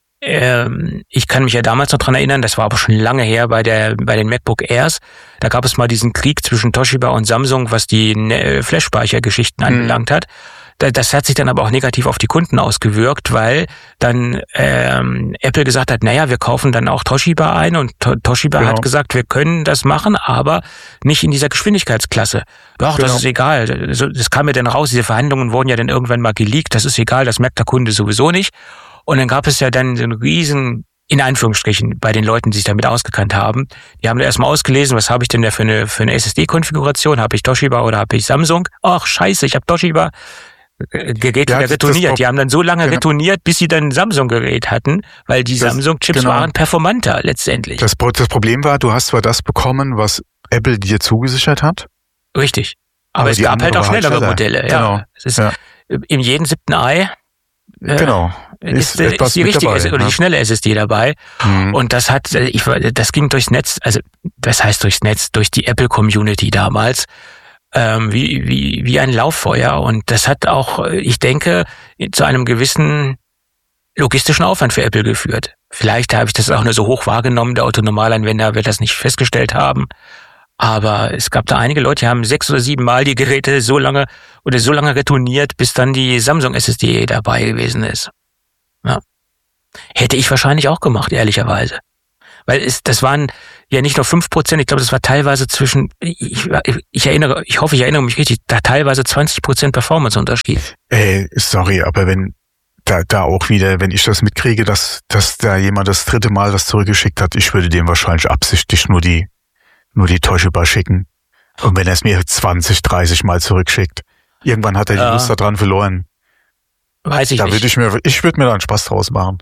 Ähm, ich kann mich ja damals noch dran erinnern, das war aber schon lange her bei der bei den MacBook Airs. Da gab es mal diesen Krieg zwischen Toshiba und Samsung, was die Flash-Speichergeschichten mhm. anbelangt hat. Das hat sich dann aber auch negativ auf die Kunden ausgewirkt, weil dann ähm, Apple gesagt hat, naja, wir kaufen dann auch Toshiba ein und to- Toshiba genau. hat gesagt, wir können das machen, aber nicht in dieser Geschwindigkeitsklasse. Doch, genau. das ist egal. Das kam ja dann raus, diese Verhandlungen wurden ja dann irgendwann mal geleakt, das ist egal, das merkt der Kunde sowieso nicht. Und dann gab es ja dann so einen riesen, in Anführungsstrichen, bei den Leuten, die sich damit ausgekannt haben. Die haben da erstmal ausgelesen, was habe ich denn da für eine, für eine S S D-Konfiguration? Habe ich Toshiba oder habe ich Samsung? Ach, scheiße, ich habe Toshiba. Gerät ja, wieder retourniert. Die haben dann so lange genau. retourniert, bis sie dann ein Samsung-Gerät hatten, weil die Samsung-Chips genau. waren performanter letztendlich. Das, das Problem war, du hast zwar das bekommen, was Apple dir zugesichert hat. Richtig. Aber, aber es gab halt auch schnellere halt Modelle. Genau. Ja. Es ist ja. in jedem siebten Ei äh, genau. ist, ist, ist die richtige dabei, oder ja. die schnelle S S D dabei. Mhm. Und das hat, ich, das ging durchs Netz, also das heißt durchs Netz, durch die Apple-Community damals. Ähm, wie, wie, wie ein Lauffeuer. Und das hat auch, ich denke, zu einem gewissen logistischen Aufwand für Apple geführt. Vielleicht habe ich das auch nur so hoch wahrgenommen, der Autonormalanwender wird das nicht festgestellt haben. Aber es gab da einige Leute, die haben sechs oder sieben Mal die Geräte so lange oder so lange retourniert, bis dann die Samsung S S D dabei gewesen ist. Ja. Hätte ich wahrscheinlich auch gemacht, ehrlicherweise. Weil es, das waren ja nicht nur fünf Prozent, ich glaube, das war teilweise zwischen, ich, ich erinnere, ich hoffe, ich erinnere mich richtig, da teilweise zwanzig Prozent Performance-Unterschied. Ey, sorry, aber wenn, da, da auch wieder, wenn ich das mitkriege, dass, dass da jemand das dritte Mal das zurückgeschickt hat, ich würde dem wahrscheinlich absichtlich nur die, nur die Toshiba schicken. Und wenn er es mir zwanzig, dreißig Mal zurückschickt, irgendwann hat er die ja. Lust daran verloren. Weiß ich da nicht. Würde ich mir, ich würde mir da einen Spaß draus machen.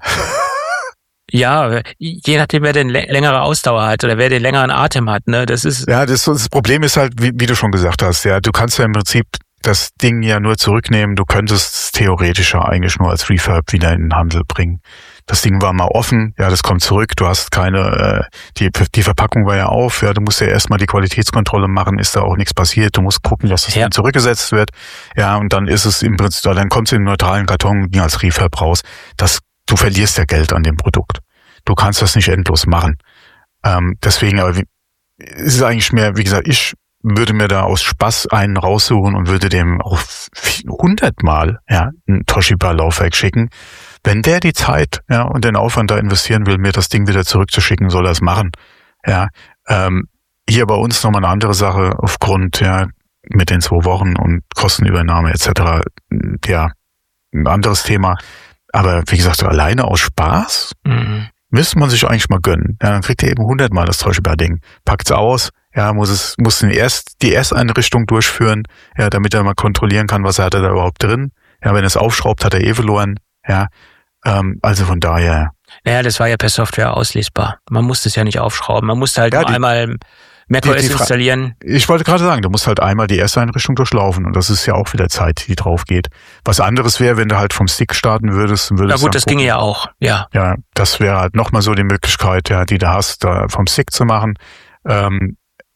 Ja, je nachdem, wer den längere Ausdauer hat oder wer den längeren Atem hat, ne, das ist. Ja, das, das Problem ist halt, wie, wie du schon gesagt hast, ja, du kannst ja im Prinzip das Ding ja nur zurücknehmen. Du könntest es theoretisch ja eigentlich nur als Refurb wieder in den Handel bringen. Das Ding war mal offen, ja, das kommt zurück. Du hast keine, äh, die, die Verpackung war ja auf, ja, du musst ja erstmal die Qualitätskontrolle machen, ist da auch nichts passiert. Du musst gucken, dass das ja. Ding zurückgesetzt wird, ja, und dann ist es im Prinzip, dann kommt es in einen neutralen Karton als Refurb raus. Das Du verlierst ja Geld an dem Produkt. Du kannst das nicht endlos machen. Ähm, deswegen, aber wie, ist es eigentlich mehr, wie gesagt, ich würde mir da aus Spaß einen raussuchen und würde dem auch hundertmal ja, ein Toshiba-Laufwerk schicken. Wenn der die Zeit ja, und den Aufwand da investieren will, mir das Ding wieder zurückzuschicken, soll er es machen. Ja, ähm, hier bei uns nochmal eine andere Sache aufgrund ja mit den zwei Wochen und Kostenübernahme et cetera. Ja, ein anderes Thema. Aber wie gesagt, alleine aus Spaß mhm. müsste man sich eigentlich mal gönnen. Ja, dann kriegt er eben hundertmal das Toshiba-Ding. Packt's aus, ja, muss es, muss den erst, die Ersteinrichtung durchführen, ja, damit er mal kontrollieren kann, was hat er da überhaupt drin. Ja, wenn er es aufschraubt, hat er eh verloren. Ja, ähm, also von daher. Naja, das war ja per Software auslesbar. Man musste es ja nicht aufschrauben. Man musste halt ja, nur die, einmal macOS installieren. Ich wollte gerade sagen, du musst halt einmal die erste Einrichtung durchlaufen und das ist ja auch wieder Zeit, die drauf geht. Was anderes wäre, wenn du halt vom Stick starten würdest. würdest Na gut, das gucken. Ginge ja auch, ja. Ja, das wäre halt nochmal so die Möglichkeit, ja, die du hast, da vom Stick zu machen. Ähm,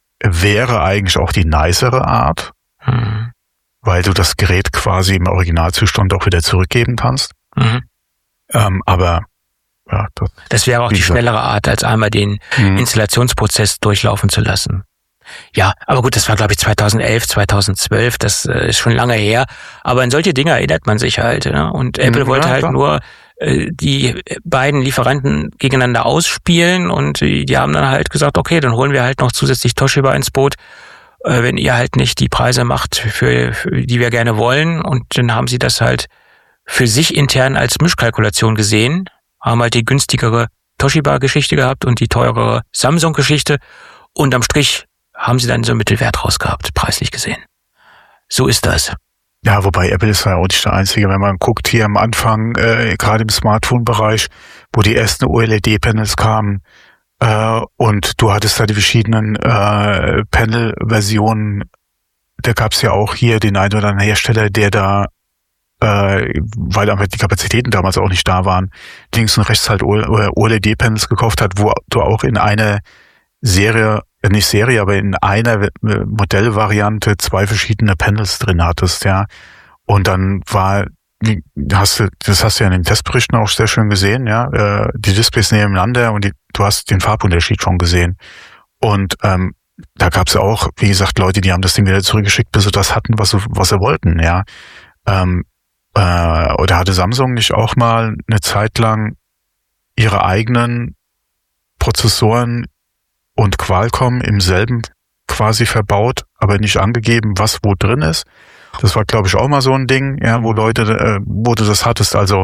wäre eigentlich auch die nicere Art, hm. weil du das Gerät quasi im Originalzustand auch wieder zurückgeben kannst. Mhm. Ähm, aber ja, das, das wäre auch die schnellere Art, als einmal den mhm. Installationsprozess durchlaufen zu lassen. Ja, aber gut, das war glaube ich zweitausendelf, zweitausendzwölf, das äh, ist schon lange her. Aber an solche Dinge erinnert man sich halt. Ne? Und Apple mhm, wollte ja, halt klar. nur äh, die beiden Lieferanten gegeneinander ausspielen und die, die haben dann halt gesagt, okay, dann holen wir halt noch zusätzlich Toshiba ins Boot, äh, wenn ihr halt nicht die Preise macht, für, für die wir gerne wollen. Und dann haben sie das halt für sich intern als Mischkalkulation gesehen, haben halt die günstigere Toshiba-Geschichte gehabt und die teurere Samsung-Geschichte und am Strich haben sie dann so einen Mittelwert rausgehabt, preislich gesehen. So ist das. Ja, wobei Apple ist ja auch nicht der Einzige, wenn man guckt hier am Anfang, äh, gerade im Smartphone-Bereich, wo die ersten O L E D-Panels kamen äh, und du hattest da die verschiedenen äh, Panel-Versionen, da gab es ja auch hier den einen oder anderen Hersteller, der da Äh, weil einfach die Kapazitäten damals auch nicht da waren, links und rechts halt O L E D-Panels gekauft hat, wo du auch in einer Serie, nicht Serie, aber in einer Modellvariante zwei verschiedene Panels drin hattest, ja. Und dann war, hast du, das hast du ja in den Testberichten auch sehr schön gesehen, ja, äh, die Displays nebeneinander und die, du hast den Farbunterschied schon gesehen. Und ähm, da gab es auch, wie gesagt, Leute, die haben das Ding wieder zurückgeschickt, bis sie das hatten, was sie, was sie wollten, ja. Ähm, Äh, oder hatte Samsung nicht auch mal eine Zeit lang ihre eigenen Prozessoren und Qualcomm im selben quasi verbaut, aber nicht angegeben, was wo drin ist? Das war, glaube ich, auch mal so ein Ding, ja, wo Leute, äh, wo du das hattest. Also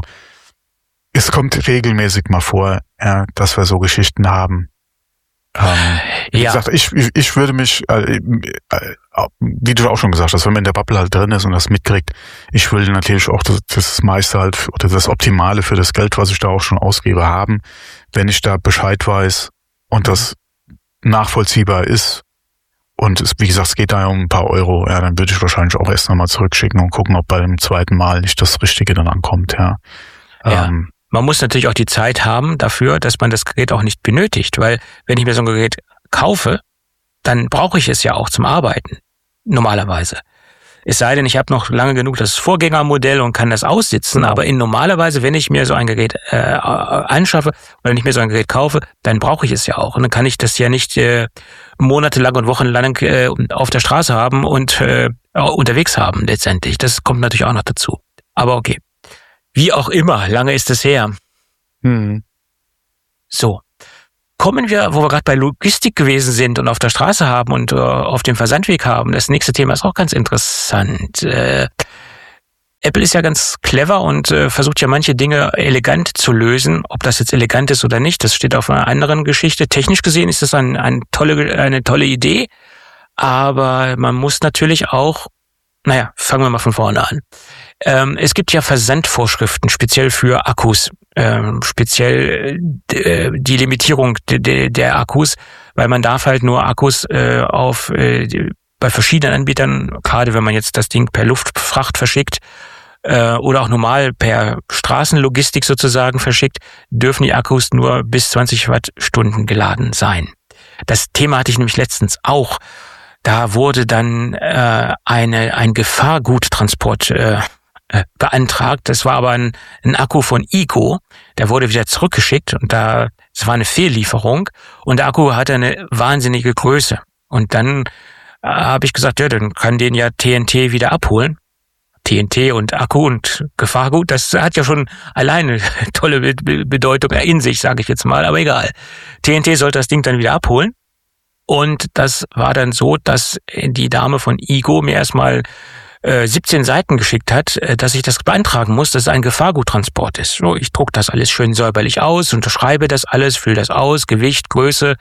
es kommt regelmäßig mal vor, ja, dass wir so Geschichten haben. Ähm, wie ja. gesagt, ich, ich, ich würde mich, äh, äh, wie du auch schon gesagt hast, wenn man in der Bubble halt drin ist und das mitkriegt, ich will natürlich auch das, das meiste halt oder das Optimale für das Geld, was ich da auch schon ausgebe, haben. Wenn ich da Bescheid weiß und das nachvollziehbar ist und es, wie gesagt, es geht da ja um ein paar Euro, ja, dann würde ich wahrscheinlich auch erst nochmal zurückschicken und gucken, ob bei dem zweiten Mal nicht das Richtige dann ankommt, ja. ja. Ähm, Man muss natürlich auch die Zeit haben dafür, dass man das Gerät auch nicht benötigt, weil wenn ich mir so ein Gerät kaufe, dann brauche ich es ja auch zum Arbeiten, normalerweise. Es sei denn, ich habe noch lange genug das Vorgängermodell und kann das aussitzen. Genau. Aber in normaler Weise, wenn ich mir so ein Gerät äh, anschaffe oder wenn ich mir so ein Gerät kaufe, dann brauche ich es ja auch. Und dann kann ich das ja nicht äh, monatelang und wochenlang äh, auf der Straße haben und äh, unterwegs haben letztendlich. Das kommt natürlich auch noch dazu. Aber okay. Wie auch immer, lange ist es her. Hm. So. Kommen wir, wo wir gerade bei Logistik gewesen sind und auf der Straße haben und äh, auf dem Versandweg haben. Das nächste Thema ist auch ganz interessant. Äh, Apple ist ja ganz clever und äh, versucht ja manche Dinge elegant zu lösen. Ob das jetzt elegant ist oder nicht, das steht auf einer anderen Geschichte. Technisch gesehen ist das ein, ein tolle, eine tolle Idee, aber man muss natürlich auch, naja, fangen wir mal von vorne an. Ähm, es gibt ja Versandvorschriften, speziell für Akkus. Ähm, speziell äh, die Limitierung de, de, der Akkus, weil man darf halt nur Akkus äh, auf äh, die, bei verschiedenen Anbietern, gerade wenn man jetzt das Ding per Luftfracht verschickt äh, oder auch normal per Straßenlogistik sozusagen verschickt, dürfen die Akkus nur bis zwanzig Wattstunden geladen sein. Das Thema hatte ich nämlich letztens auch. Da wurde dann äh, eine ein Gefahrguttransport äh, beantragt. Das war aber ein, ein Akku von Igo. Der wurde wieder zurückgeschickt und da, es war eine Fehllieferung und der Akku hatte eine wahnsinnige Größe. Und dann äh, habe ich gesagt, ja, dann kann den ja T N T wieder abholen. T N T und Akku und Gefahrgut, das hat ja schon alleine tolle Be- Bedeutung in sich, sage ich jetzt mal, aber egal. T N T sollte das Ding dann wieder abholen. Und das war dann so, dass die Dame von Igo mir erstmal siebzehn Seiten geschickt hat, dass ich das beantragen muss, dass es ein Gefahrguttransport ist. So, ich druck das alles schön säuberlich aus, unterschreibe das alles, fülle das aus, Gewicht, Größe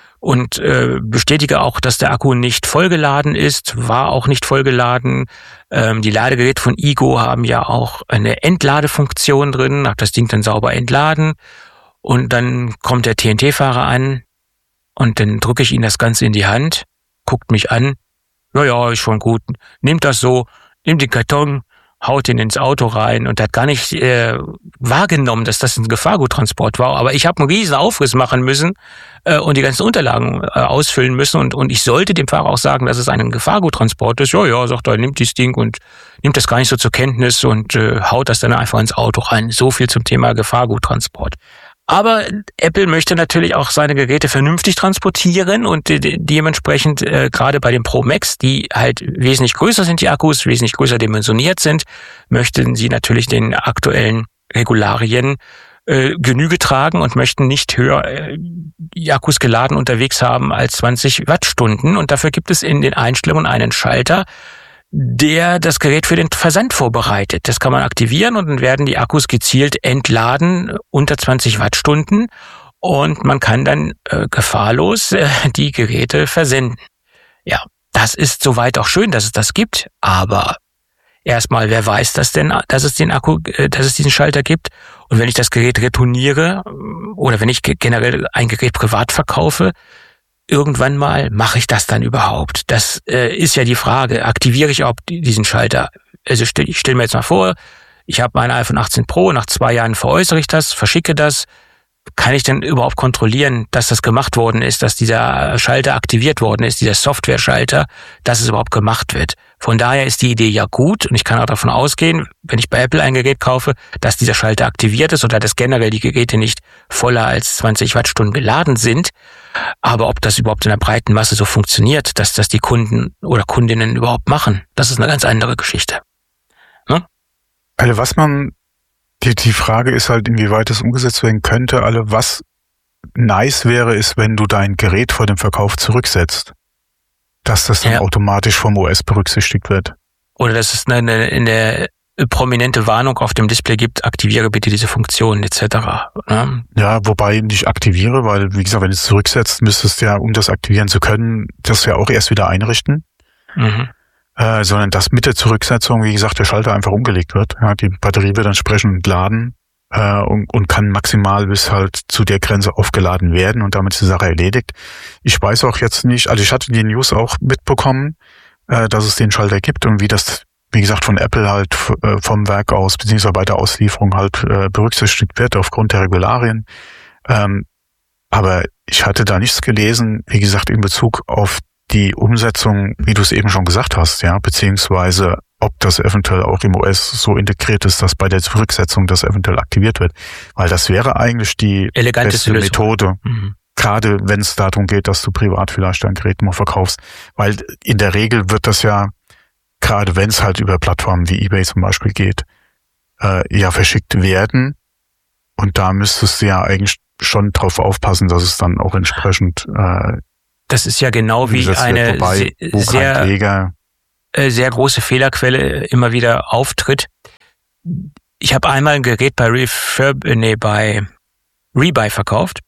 und äh, bestätige auch, dass der Akku nicht vollgeladen ist, war auch nicht vollgeladen. Ähm, die Ladegeräte von Igo haben ja auch eine Entladefunktion drin, habe das Ding dann sauber entladen und dann kommt der T N T-Fahrer an und dann drücke ich ihm das Ganze in die Hand, guckt mich an, ja, ja, ist schon gut. Nimmt das so, nimmt den Karton, haut ihn ins Auto rein und hat gar nicht äh, wahrgenommen, dass das ein Gefahrguttransport war. Aber ich habe einen riesen Aufriss machen müssen äh, und die ganzen Unterlagen äh, ausfüllen müssen. Und, und ich sollte dem Fahrer auch sagen, dass es ein Gefahrguttransport ist. Ja, ja, sagt er, nimmt dieses Ding und nimmt das gar nicht so zur Kenntnis und äh, haut das dann einfach ins Auto rein. So viel zum Thema Gefahrguttransport. Aber Apple möchte natürlich auch seine Geräte vernünftig transportieren und de- dementsprechend äh, gerade bei den Pro Max, die halt wesentlich größer sind, die Akkus, wesentlich größer dimensioniert sind, möchten sie natürlich den aktuellen Regularien äh, Genüge tragen und möchten nicht höher äh, die Akkus geladen unterwegs haben als zwanzig Wattstunden. Und dafür gibt es in den Einstellungen einen Schalter, der das Gerät für den Versand vorbereitet. Das kann man aktivieren und dann werden die Akkus gezielt entladen unter zwanzig Wattstunden und man kann dann äh, gefahrlos äh, die Geräte versenden. Ja, das ist soweit auch schön, dass es das gibt, aber erstmal, wer weiß das denn, dass es den Akku, äh, dass es diesen Schalter gibt? Und wenn ich das Gerät retourniere oder wenn ich generell ein Gerät privat verkaufe, irgendwann mal mache ich das dann überhaupt? Das äh, ist ja die Frage. Aktiviere ich auch diesen Schalter? Also stell, ich stelle mir jetzt mal vor, ich habe mein iPhone achtzehn Pro, nach zwei Jahren veräußere ich das, verschicke das. Kann ich denn überhaupt kontrollieren, dass das gemacht worden ist, dass dieser Schalter aktiviert worden ist, dieser Software-Schalter, dass es überhaupt gemacht wird? Von daher ist die Idee ja gut und ich kann auch davon ausgehen, wenn ich bei Apple ein Gerät kaufe, dass dieser Schalter aktiviert ist oder dass generell die Geräte nicht voller als zwanzig Wattstunden geladen sind. Aber ob das überhaupt in der breiten Masse so funktioniert, dass das die Kunden oder Kundinnen überhaupt machen, das ist eine ganz andere Geschichte. Ne? Also was man Die, die Frage ist halt, inwieweit das umgesetzt werden könnte. Alle, was nice wäre, ist, wenn du dein Gerät vor dem Verkauf zurücksetzt. Dass das dann ja automatisch vom O S berücksichtigt wird. Oder dass es eine, eine prominente Warnung auf dem Display gibt, aktiviere bitte diese Funktion et cetera. Ne? Ja, wobei nicht aktiviere, weil, wie gesagt, wenn du es zurücksetzt, müsstest du ja, um das aktivieren zu können, das ja auch erst wieder einrichten. Mhm. Äh, sondern dass mit der Zurücksetzung, wie gesagt, der Schalter einfach umgelegt wird. Ja, die Batterie wird entsprechend entladen äh, und, und kann maximal bis halt zu der Grenze aufgeladen werden und damit ist die Sache erledigt. Ich weiß auch jetzt nicht, also ich hatte die News auch mitbekommen, äh, dass es den Schalter gibt und wie das, wie gesagt, von Apple halt äh, vom Werk aus, beziehungsweise bei der Auslieferung halt äh, berücksichtigt wird aufgrund der Regularien. Ähm, aber ich hatte da nichts gelesen, wie gesagt, in Bezug auf die Umsetzung, wie du es eben schon gesagt hast, ja, beziehungsweise ob das eventuell auch im O S so integriert ist, dass bei der Zurücksetzung das eventuell aktiviert wird. Weil das wäre eigentlich die eleganteste beste Methode. Mhm. Gerade wenn es darum geht, dass du privat vielleicht dein Gerät mal verkaufst. Weil in der Regel wird das ja, gerade wenn es halt über Plattformen wie eBay zum Beispiel geht, äh, ja verschickt werden. Und da müsstest du ja eigentlich schon drauf aufpassen, dass es dann auch entsprechend äh, das ist ja genau wie eine wird, wobei, sehr, Träger, äh, sehr große Fehlerquelle immer wieder auftritt. Ich habe einmal ein Gerät bei Refurb, nee, bei Rebuy verkauft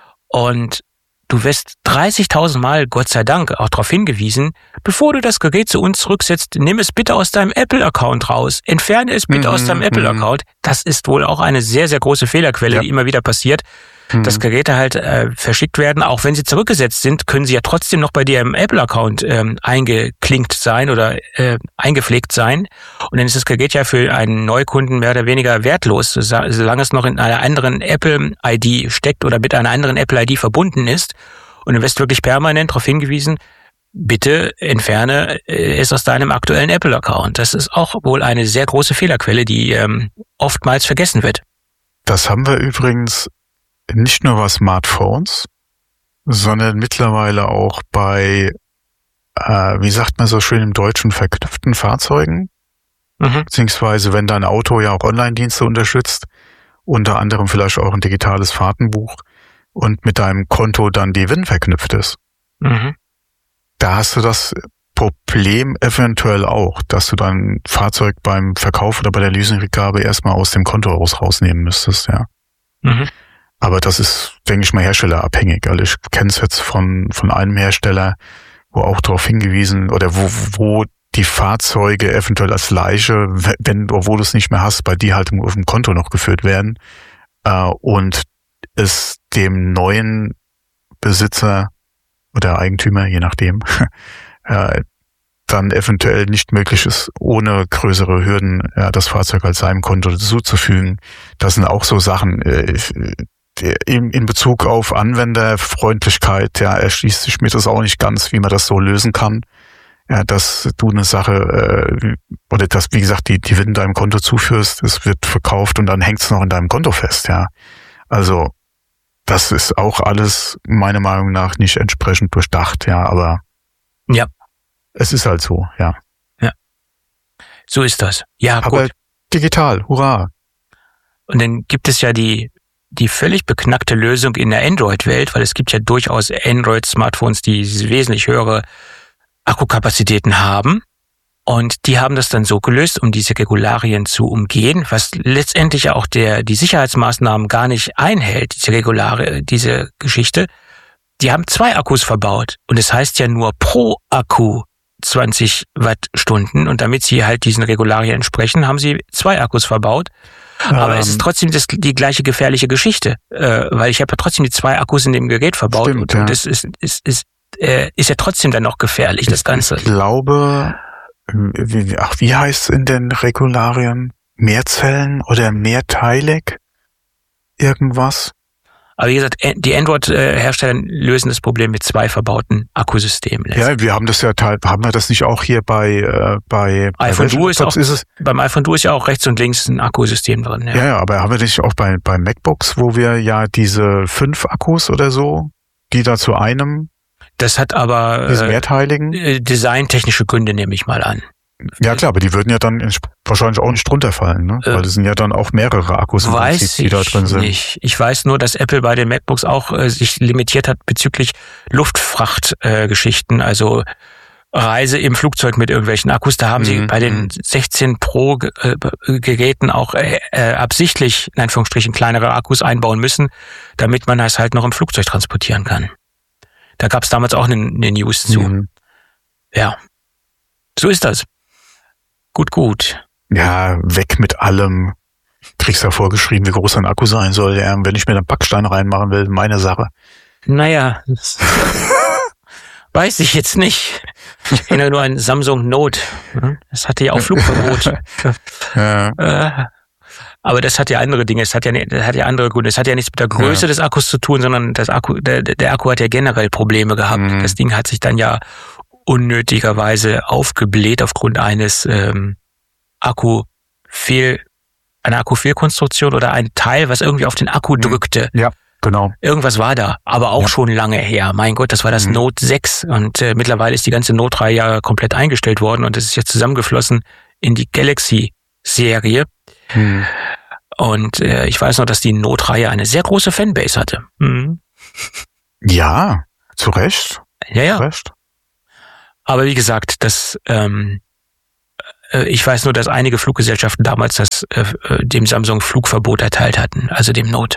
und du wirst dreißigtausend Mal, Gott sei Dank, auch darauf hingewiesen, bevor du das Gerät zu uns zurücksetzt, nimm es bitte aus deinem Apple-Account raus, entferne es bitte mhm, aus deinem Apple-Account. Das ist wohl auch eine sehr, sehr große Fehlerquelle, ja. die immer wieder passiert. Dass Geräte halt äh, verschickt werden, auch wenn sie zurückgesetzt sind, können sie ja trotzdem noch bei dir im Apple-Account ähm, eingeklinkt sein oder äh, eingepflegt sein. Und dann ist das Gerät ja für einen Neukunden mehr oder weniger wertlos, solange es noch in einer anderen Apple-I D steckt oder mit einer anderen Apple-I D verbunden ist. Und du wirst wirklich permanent darauf hingewiesen, bitte entferne es aus deinem aktuellen Apple-Account. Das ist auch wohl eine sehr große Fehlerquelle, die ähm, oftmals vergessen wird. Das haben wir übrigens nicht nur bei Smartphones, sondern mittlerweile auch bei, äh, wie sagt man so schön im Deutschen, verknüpften Fahrzeugen. Mhm. Beziehungsweise wenn dein Auto ja auch Online-Dienste unterstützt, unter anderem vielleicht auch ein digitales Fahrtenbuch und mit deinem Konto dann die W I N verknüpft ist. Mhm. Da hast du das Problem eventuell auch, dass du dein Fahrzeug beim Verkauf oder bei der Leasingrückgabe erstmal aus dem Konto raus rausnehmen müsstest, ja. Mhm. Aber das ist, denke ich mal, herstellerabhängig. Also ich kenne es jetzt von von einem Hersteller, wo auch darauf hingewiesen oder wo wo die Fahrzeuge eventuell als Leiche, wenn obwohl du es nicht mehr hast, bei dir halt auf dem Konto noch geführt werden äh, und es dem neuen Besitzer oder Eigentümer, je nachdem, äh, dann eventuell nicht möglich ist, ohne größere Hürden ja, das Fahrzeug als seinem Konto zuzufügen. Das sind auch so Sachen, äh, in, in Bezug auf Anwenderfreundlichkeit, ja, erschließt sich mir das auch nicht ganz, wie man das so lösen kann. Ja, dass du eine Sache, äh, oder dass, wie gesagt, die, die W I N deinem Konto zuführst, es wird verkauft und dann hängt es noch in deinem Konto fest, ja. Also, das ist auch alles meiner Meinung nach nicht entsprechend durchdacht, ja, aber ja, es ist halt so, ja. Ja, so ist das. Ja, aber gut. Digital, hurra. Und dann gibt es ja die die völlig beknackte Lösung in der Android-Welt, weil es gibt ja durchaus Android-Smartphones, die wesentlich höhere Akkukapazitäten haben. Und die haben das dann so gelöst, um diese Regularien zu umgehen, was letztendlich auch der die Sicherheitsmaßnahmen gar nicht einhält, diese Regulare, diese Geschichte. Die haben zwei Akkus verbaut und es heißt ja nur pro Akku zwanzig Wattstunden und damit sie halt diesen Regularien entsprechen, haben sie zwei Akkus verbaut. Aber ähm, es ist trotzdem das, die gleiche gefährliche Geschichte, äh, weil ich habe ja trotzdem die zwei Akkus in dem Gerät verbaut stimmt, und, ja. und das ist, ist, ist, äh, ist ja trotzdem dann noch gefährlich, das Ganze. Ich glaube, wie, ach, wie heißt es in den Regularien? Mehrzellen oder mehrteilig? Irgendwas? Aber wie gesagt, die Android-Hersteller lösen das Problem mit zwei verbauten Akkusystemen. Ja, wir haben das ja teil, haben wir das nicht auch hier bei äh, bei iPhone Duo ist auch, ist es, beim iPhone Duo ist ja auch rechts und links ein Akkusystem drin. Ja, ja, ja, aber haben wir das nicht auch bei bei MacBooks, wo wir ja diese fünf Akkus oder so, die da zu einem. Das hat aber diese mehrteiligen äh, designtechnische Gründe, nehme ich mal an. Ja klar, aber die würden ja dann wahrscheinlich auch nicht runterfallen, ne? Äh, Weil das sind ja dann auch mehrere Akkus im weiß Prinzip, die da drin sind. Nicht. Ich weiß nur, dass Apple bei den MacBooks auch äh, sich limitiert hat bezüglich Luftfrachtgeschichten, äh, also Reise im Flugzeug mit irgendwelchen Akkus. Da haben mhm. sie bei den sechzehn Pro äh, Geräten auch äh, äh, absichtlich in Anführungsstrichen kleinere Akkus einbauen müssen, damit man das halt noch im Flugzeug transportieren kann. Da gab es damals auch eine, eine News zu. Mhm. Ja, so ist das. Gut, gut. Ja, weg mit allem. Kriegst ja vorgeschrieben, wie groß ein Akku sein soll. Ja, wenn ich mir dann Backstein reinmachen will, meine Sache. Naja, weiß ich jetzt nicht. Ich kenne ja nur ein Samsung Note. Das hatte ja auch Flugverbot. Ja. Äh, aber das hat ja andere Dinge. Es hat ja, das hat ja andere Gründe. Es hat ja nichts mit der Größe ja. des Akkus zu tun, sondern das Akku, der, der Akku hat ja generell Probleme gehabt. Mhm. Das Ding hat sich dann ja unnötigerweise aufgebläht aufgrund eines ähm, Akkufehl, einer Akkufehlkonstruktion oder ein Teil, was irgendwie auf den Akku mhm. drückte. Ja, genau. Irgendwas war da, aber auch ja. schon lange her. Mein Gott, das war das mhm. Note sechs und äh, mittlerweile ist die ganze Note-Reihe ja komplett eingestellt worden und es ist jetzt zusammengeflossen in die Galaxy-Serie. Mhm. Und äh, ich weiß noch, dass die Note-Reihe eine sehr große Fanbase hatte. Mhm. Ja, zu Recht. Ja, ja. Zu Recht. Aber wie gesagt, das, ähm, äh, ich weiß nur, dass einige Fluggesellschaften damals das äh, dem Samsung Flugverbot erteilt hatten, also dem Note.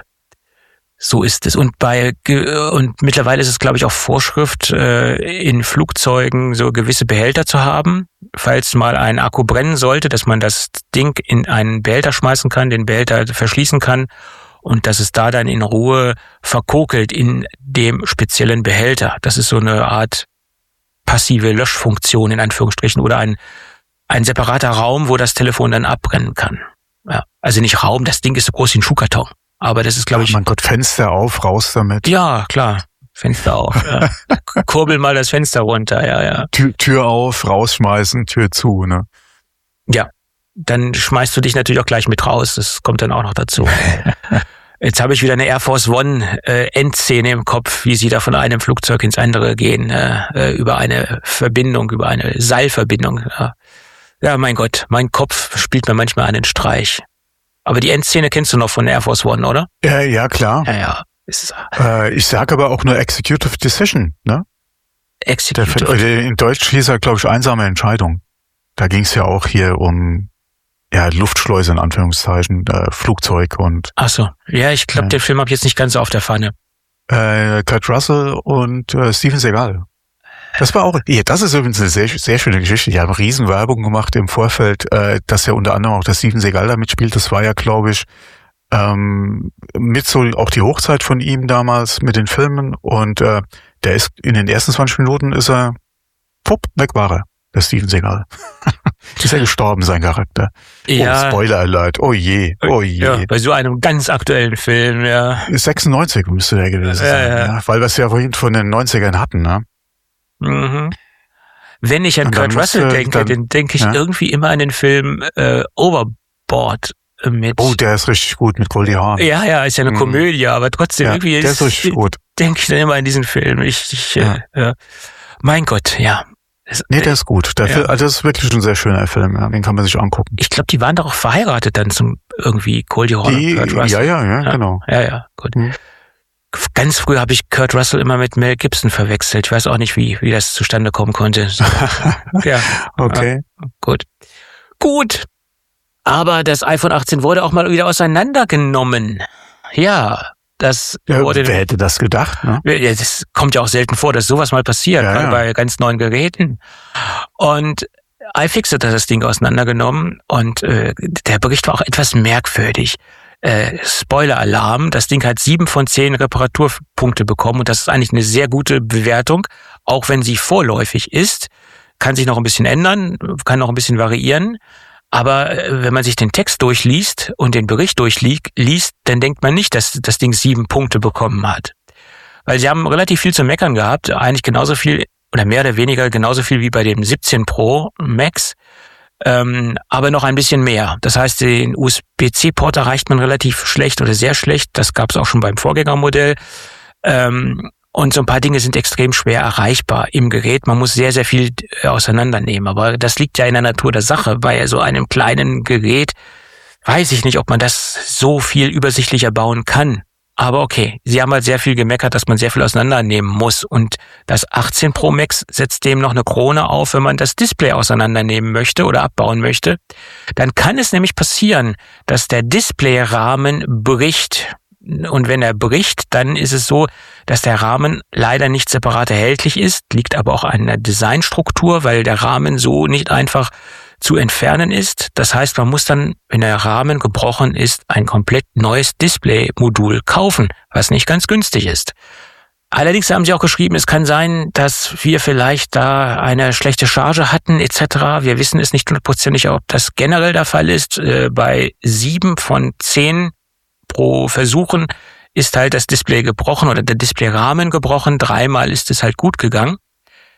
So ist es. Und bei und mittlerweile ist es, glaube ich, auch Vorschrift, äh, in Flugzeugen so gewisse Behälter zu haben, falls mal ein Akku brennen sollte, dass man das Ding in einen Behälter schmeißen kann, den Behälter verschließen kann und dass es da dann in Ruhe verkokelt in dem speziellen Behälter. Das ist so eine Art passive Löschfunktion in Anführungsstrichen oder ein ein separater Raum, wo das Telefon dann abbrennen kann. Ja, also nicht Raum, das Ding ist so groß wie ein Schuhkarton. Aber das ist, glaube ich... Oh mein Gott, Fenster auf, raus damit. Ja, klar. Fenster auf. Ja. Kurbel mal das Fenster runter, ja, ja. Tür, Tür auf, rausschmeißen, Tür zu, ne? Ja, dann schmeißt du dich natürlich auch gleich mit raus. Das kommt dann auch noch dazu. Jetzt habe ich wieder eine Air Force One äh, Endszene im Kopf, wie sie da von einem Flugzeug ins andere gehen, äh, über eine Verbindung, über eine Seilverbindung. Ja. ja, mein Gott, mein Kopf spielt mir manchmal einen Streich. Aber die Endszene kennst du noch von Air Force One, oder? Ja, ja, klar. Ja, ja. Ist, äh, ich sage aber auch nur Executive Decision, ne? Executive. Der, in Deutsch hieß er, glaube ich, einsame Entscheidung. Da ging es ja auch hier um ja Luftschleuse in Anführungszeichen, äh, Flugzeug und... Ach so. Ja, ich glaube, äh, den Film habe ich jetzt nicht ganz so auf der Pfanne. Äh, Kurt Russell und äh, Steven Seagal. Das war auch, ja, das ist übrigens eine sehr, sehr schöne Geschichte. Die haben Riesenwerbung gemacht im Vorfeld, äh, dass ja unter anderem auch der Steven Seagal da mitspielt. Das war ja, glaube ich, ähm, mit so auch die Hochzeit von ihm damals mit den Filmen. Und äh, der ist in den ersten zwanzig Minuten ist er, pupp, weg war er, der Steven Seagal. Ist er gestorben, sein Charakter. Ja. Oh, Spoiler Alert. Oh je, oh je. Ja, bei so einem ganz aktuellen Film, ja. sechsundneunzig müsste der gewesen ja, sein. Ja. Ja, weil wir es ja vorhin von den neunzigern hatten, ne? Mhm. Wenn ich an Kurt Russell denke, dann, dann denke ich ja. irgendwie immer an den Film äh, Overboard mit... Oh, der ist richtig gut mit Goldie Hawn. Ja, ja, ist ja eine mhm. Komödie, aber trotzdem ja, irgendwie der ist richtig gut. Denke ich dann immer an diesen Film. Ich, ich ja. äh, äh, mein Gott, ja. Das, nee, der ist gut. Der ja. Film, also das ist wirklich ein sehr schöner Film. Ja. Den kann man sich angucken. Ich glaube, die waren doch auch verheiratet dann zum irgendwie Goldie Hawn und Kurt Russell. Ja, ja, ja, ja, genau. Ja, ja, gut. Mhm. Ganz früh habe ich Kurt Russell immer mit Mel Gibson verwechselt. Ich weiß auch nicht, wie wie das zustande kommen konnte. ja, okay. Ja, gut. Gut. Aber das iPhone achtzehn wurde auch mal wieder auseinandergenommen. Ja, das ja, wurde... Wer hätte das gedacht, ne? Ja, das kommt ja auch selten vor, dass sowas mal passiert, ja, ja. bei ganz neuen Geräten. Und iFixit hat das Ding auseinandergenommen und äh, der Bericht war auch etwas merkwürdig. Äh, Spoiler-Alarm, das Ding hat sieben von zehn Reparaturpunkte bekommen und das ist eigentlich eine sehr gute Bewertung, auch wenn sie vorläufig ist. Kann sich noch ein bisschen ändern, kann noch ein bisschen variieren. Aber wenn man sich den Text durchliest und den Bericht durchliest, dann denkt man nicht, dass das Ding sieben Punkte bekommen hat. Weil sie haben relativ viel zu meckern gehabt, eigentlich genauso viel oder mehr oder weniger genauso viel wie bei dem siebzehn Pro Max, ähm, aber noch ein bisschen mehr. Das heißt, den U S B C-Port erreicht man relativ schlecht oder sehr schlecht. Das gab es auch schon beim Vorgängermodell. Ähm, Und so ein paar Dinge sind extrem schwer erreichbar im Gerät. Man muss sehr, sehr viel auseinandernehmen. Aber das liegt ja in der Natur der Sache. Bei so einem kleinen Gerät weiß ich nicht, ob man das so viel übersichtlicher bauen kann. Aber okay, sie haben halt sehr viel gemeckert, dass man sehr viel auseinandernehmen muss. Und das achtzehn Pro Max setzt dem noch eine Krone auf, wenn man das Display auseinandernehmen möchte oder abbauen möchte. Dann kann es nämlich passieren, dass der Displayrahmen bricht. Und wenn er bricht, dann ist es so, dass der Rahmen leider nicht separat erhältlich ist, liegt aber auch an der Designstruktur, weil der Rahmen so nicht einfach zu entfernen ist. Das heißt, man muss dann, wenn der Rahmen gebrochen ist, ein komplett neues Display-Modul kaufen, was nicht ganz günstig ist. Allerdings haben sie auch geschrieben, es kann sein, dass wir vielleicht da eine schlechte Charge hatten et cetera. Wir wissen es nicht hundertprozentig, ob das generell der Fall ist. Bei sieben von zehn pro Versuchen ist halt das Display gebrochen oder der Displayrahmen gebrochen. Dreimal ist es halt gut gegangen.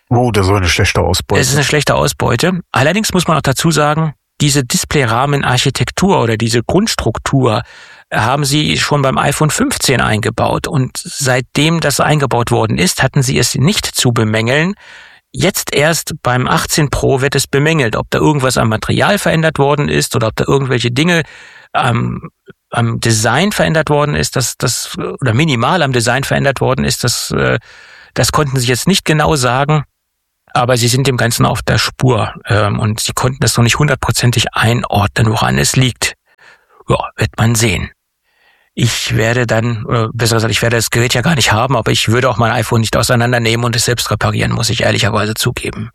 Oh, das ist so eine schlechte Ausbeute. Es ist eine schlechte Ausbeute. Allerdings muss man auch dazu sagen, diese Displayrahmenarchitektur oder diese Grundstruktur haben sie schon beim iPhone fünfzehn eingebaut. Und seitdem das eingebaut worden ist, hatten sie es nicht zu bemängeln. Jetzt erst beim achtzehn Pro wird es bemängelt, ob da irgendwas am Material verändert worden ist oder ob da irgendwelche Dinge am, am Design verändert worden ist, das, das, oder minimal am Design verändert worden ist. Das, das konnten sie jetzt nicht genau sagen. Aber sie sind dem Ganzen auf der Spur ähm, und sie konnten das noch nicht hundertprozentig einordnen, woran es liegt. Ja, wird man sehen. Ich werde dann, oder besser gesagt, ich werde das Gerät ja gar nicht haben, aber ich würde auch mein iPhone nicht auseinandernehmen und es selbst reparieren, muss ich ehrlicherweise zugeben.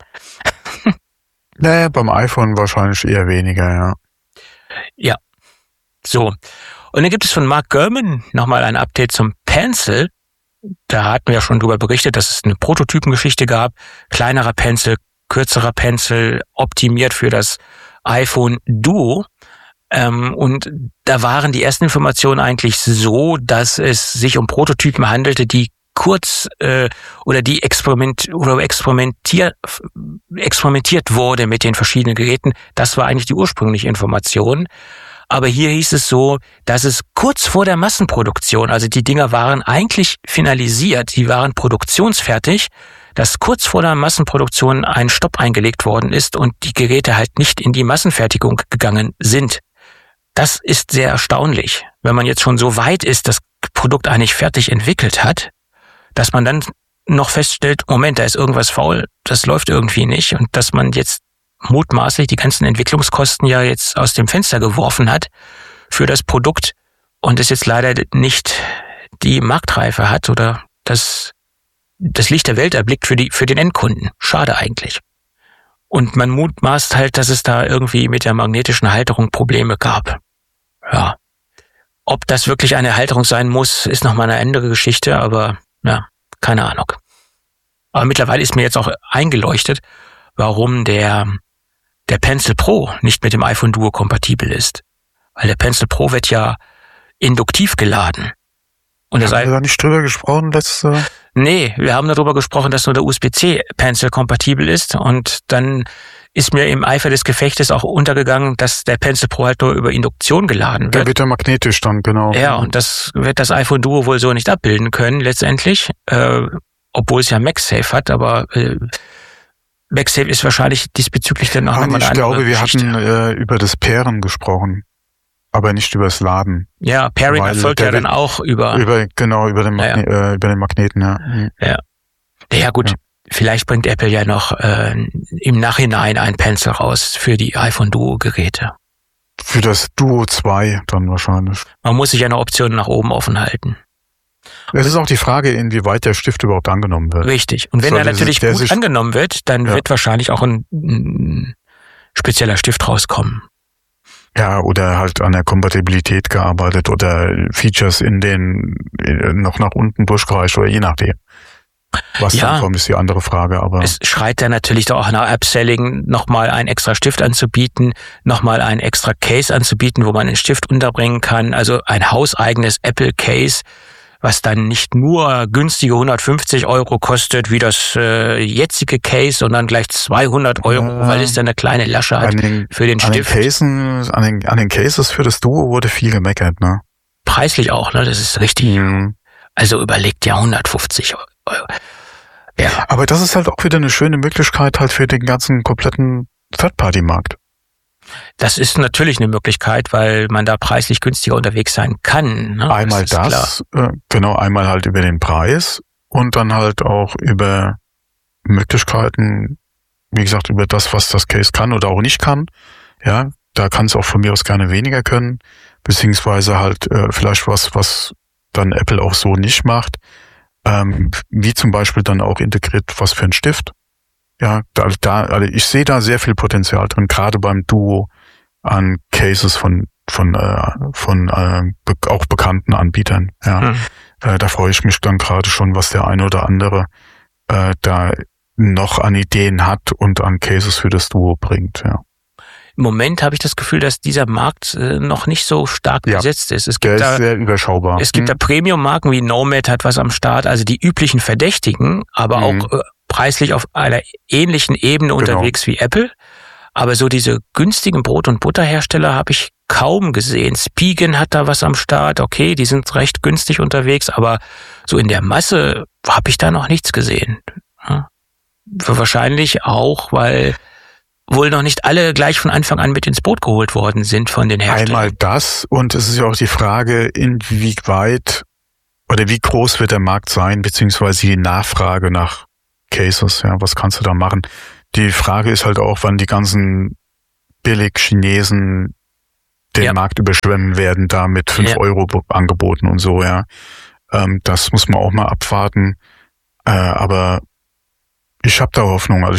Naja, beim iPhone wahrscheinlich eher weniger, ja. Ja, so. Und dann gibt es von Mark Gurman nochmal ein Update zum Pencil. Da hatten wir ja schon drüber berichtet, dass es eine Prototypengeschichte gab. Kleinerer Pencil, kürzerer Pencil, optimiert für das iPhone Duo. Ähm, und da waren die ersten Informationen eigentlich so, dass es sich um Prototypen handelte, die kurz äh, oder die experiment oder experimentiert experimentiert wurde mit den verschiedenen Geräten. Das war eigentlich die ursprüngliche Information. Aber hier hieß es so, dass es kurz vor der Massenproduktion, also die Dinger waren eigentlich finalisiert, die waren produktionsfertig, dass kurz vor der Massenproduktion ein Stopp eingelegt worden ist und die Geräte halt nicht in die Massenfertigung gegangen sind. Das ist sehr erstaunlich, wenn man jetzt schon so weit ist, das Produkt eigentlich fertig entwickelt hat, dass man dann noch feststellt, Moment, da ist irgendwas faul, das läuft irgendwie nicht und dass man jetzt mutmaßlich die ganzen Entwicklungskosten ja jetzt aus dem Fenster geworfen hat für das Produkt und es jetzt leider nicht die Marktreife hat oder das, das Licht der Welt erblickt für die, für den Endkunden. Schade eigentlich. Und man mutmaßt halt, dass es da irgendwie mit der magnetischen Halterung Probleme gab. Ja. Ob das wirklich eine Halterung sein muss, ist nochmal eine andere Geschichte, aber ja, keine Ahnung. Aber mittlerweile ist mir jetzt auch eingeleuchtet, warum der der Pencil Pro nicht mit dem iPhone Duo kompatibel ist. Weil der Pencil Pro wird ja induktiv geladen. Und das haben wir da nicht drüber gesprochen, dass... Äh nee, wir haben darüber gesprochen, dass nur der U S B C Pencil kompatibel ist. Und dann ist mir im Eifer des Gefechtes auch untergegangen, dass der Pencil Pro halt nur über Induktion geladen wird. Der wird ja magnetisch dann, genau. Ja, und das wird das iPhone Duo wohl so nicht abbilden können, letztendlich. Äh, obwohl es ja MagSafe hat, aber... Äh, MagSafe ist wahrscheinlich diesbezüglich dann auch nochmal eine andere Ich glaube, wir Geschichte. hatten äh, über das Pairen gesprochen, aber nicht über das Laden. Ja, Pairing Weil erfolgt ja dann auch über... über Genau, über den, Magne- ja, ja. Äh, über den Magneten, ja. Ja, ja gut, ja. Vielleicht bringt Apple ja noch äh, im Nachhinein ein Pencil raus für die iPhone Duo-Geräte. Für das Duo zwei dann wahrscheinlich. Man muss sich ja eine Option nach oben offen halten. Es ist auch die Frage, inwieweit der Stift überhaupt angenommen wird. Richtig. Und wenn Soll er natürlich der gut sich, angenommen wird, dann ja. wird wahrscheinlich auch ein, ein spezieller Stift rauskommen. Ja, oder halt an der Kompatibilität gearbeitet oder Features in den noch nach unten durchgereicht oder je nachdem. Was ja, dann kommt, ist die andere Frage. Aber es schreit dann natürlich doch auch nach Upselling, nochmal einen extra Stift anzubieten, nochmal ein extra Case anzubieten, wo man den Stift unterbringen kann. Also ein hauseigenes Apple Case, was dann nicht nur günstige hundertfünfzig Euro kostet, wie das äh, jetzige Case, sondern gleich zweihundert Euro, ja, weil es dann eine kleine Lasche hat den, für den an Stift. Den Cases, an, den, an den Cases für das Duo wurde viel gemeckert, ne? Preislich auch, ne? Das ist richtig. Mhm. Also überlegt ja hundertfünfzig Euro. Ja. Aber das ist halt auch wieder eine schöne Möglichkeit halt für den ganzen kompletten Third-Party-Markt. Das ist natürlich eine Möglichkeit, weil man da preislich günstiger unterwegs sein kann. Ne? Einmal das, das äh, genau, einmal halt über den Preis und dann halt auch über Möglichkeiten, wie gesagt, über das, was das Case kann oder auch nicht kann. Ja, da kann es auch von mir aus gerne weniger können, beziehungsweise halt äh, vielleicht was, was dann Apple auch so nicht macht, ähm, wie zum Beispiel dann auch integriert, was für ein Stift. Ja, da, da, also ich sehe da sehr viel Potenzial drin, gerade beim Duo an Cases von von äh, von äh, be- auch bekannten Anbietern. Ja, hm. äh, da freue ich mich dann gerade schon, was der eine oder andere äh, da noch an Ideen hat und an Cases für das Duo bringt. Ja. Im Moment habe ich das Gefühl, dass dieser Markt äh, noch nicht so stark ja, besetzt ist. Es gibt der da, ist sehr überschaubar. Es gibt hm. da Premium-Marken wie Nomad hat was am Start, also die üblichen Verdächtigen, aber hm. auch äh, preislich auf einer ähnlichen Ebene genau. unterwegs wie Apple. Aber so diese günstigen Brot- und Butterhersteller habe ich kaum gesehen. Spigen hat da was am Start. Okay, die sind recht günstig unterwegs, aber so in der Masse habe ich da noch nichts gesehen. Ja. Wahrscheinlich auch, weil wohl noch nicht alle gleich von Anfang an mit ins Boot geholt worden sind von den Herstellern. Einmal das, und es ist ja auch die Frage, inwieweit oder wie groß wird der Markt sein, beziehungsweise die Nachfrage nach Cases. Ja, was kannst du da machen? Die Frage ist halt auch, wann die ganzen Billig-Chinesen den ja. Markt überschwemmen werden, da mit fünf ja. Euro angeboten und so, ja. Ähm, das muss man auch mal abwarten. Äh, aber ich habe da Hoffnung. Also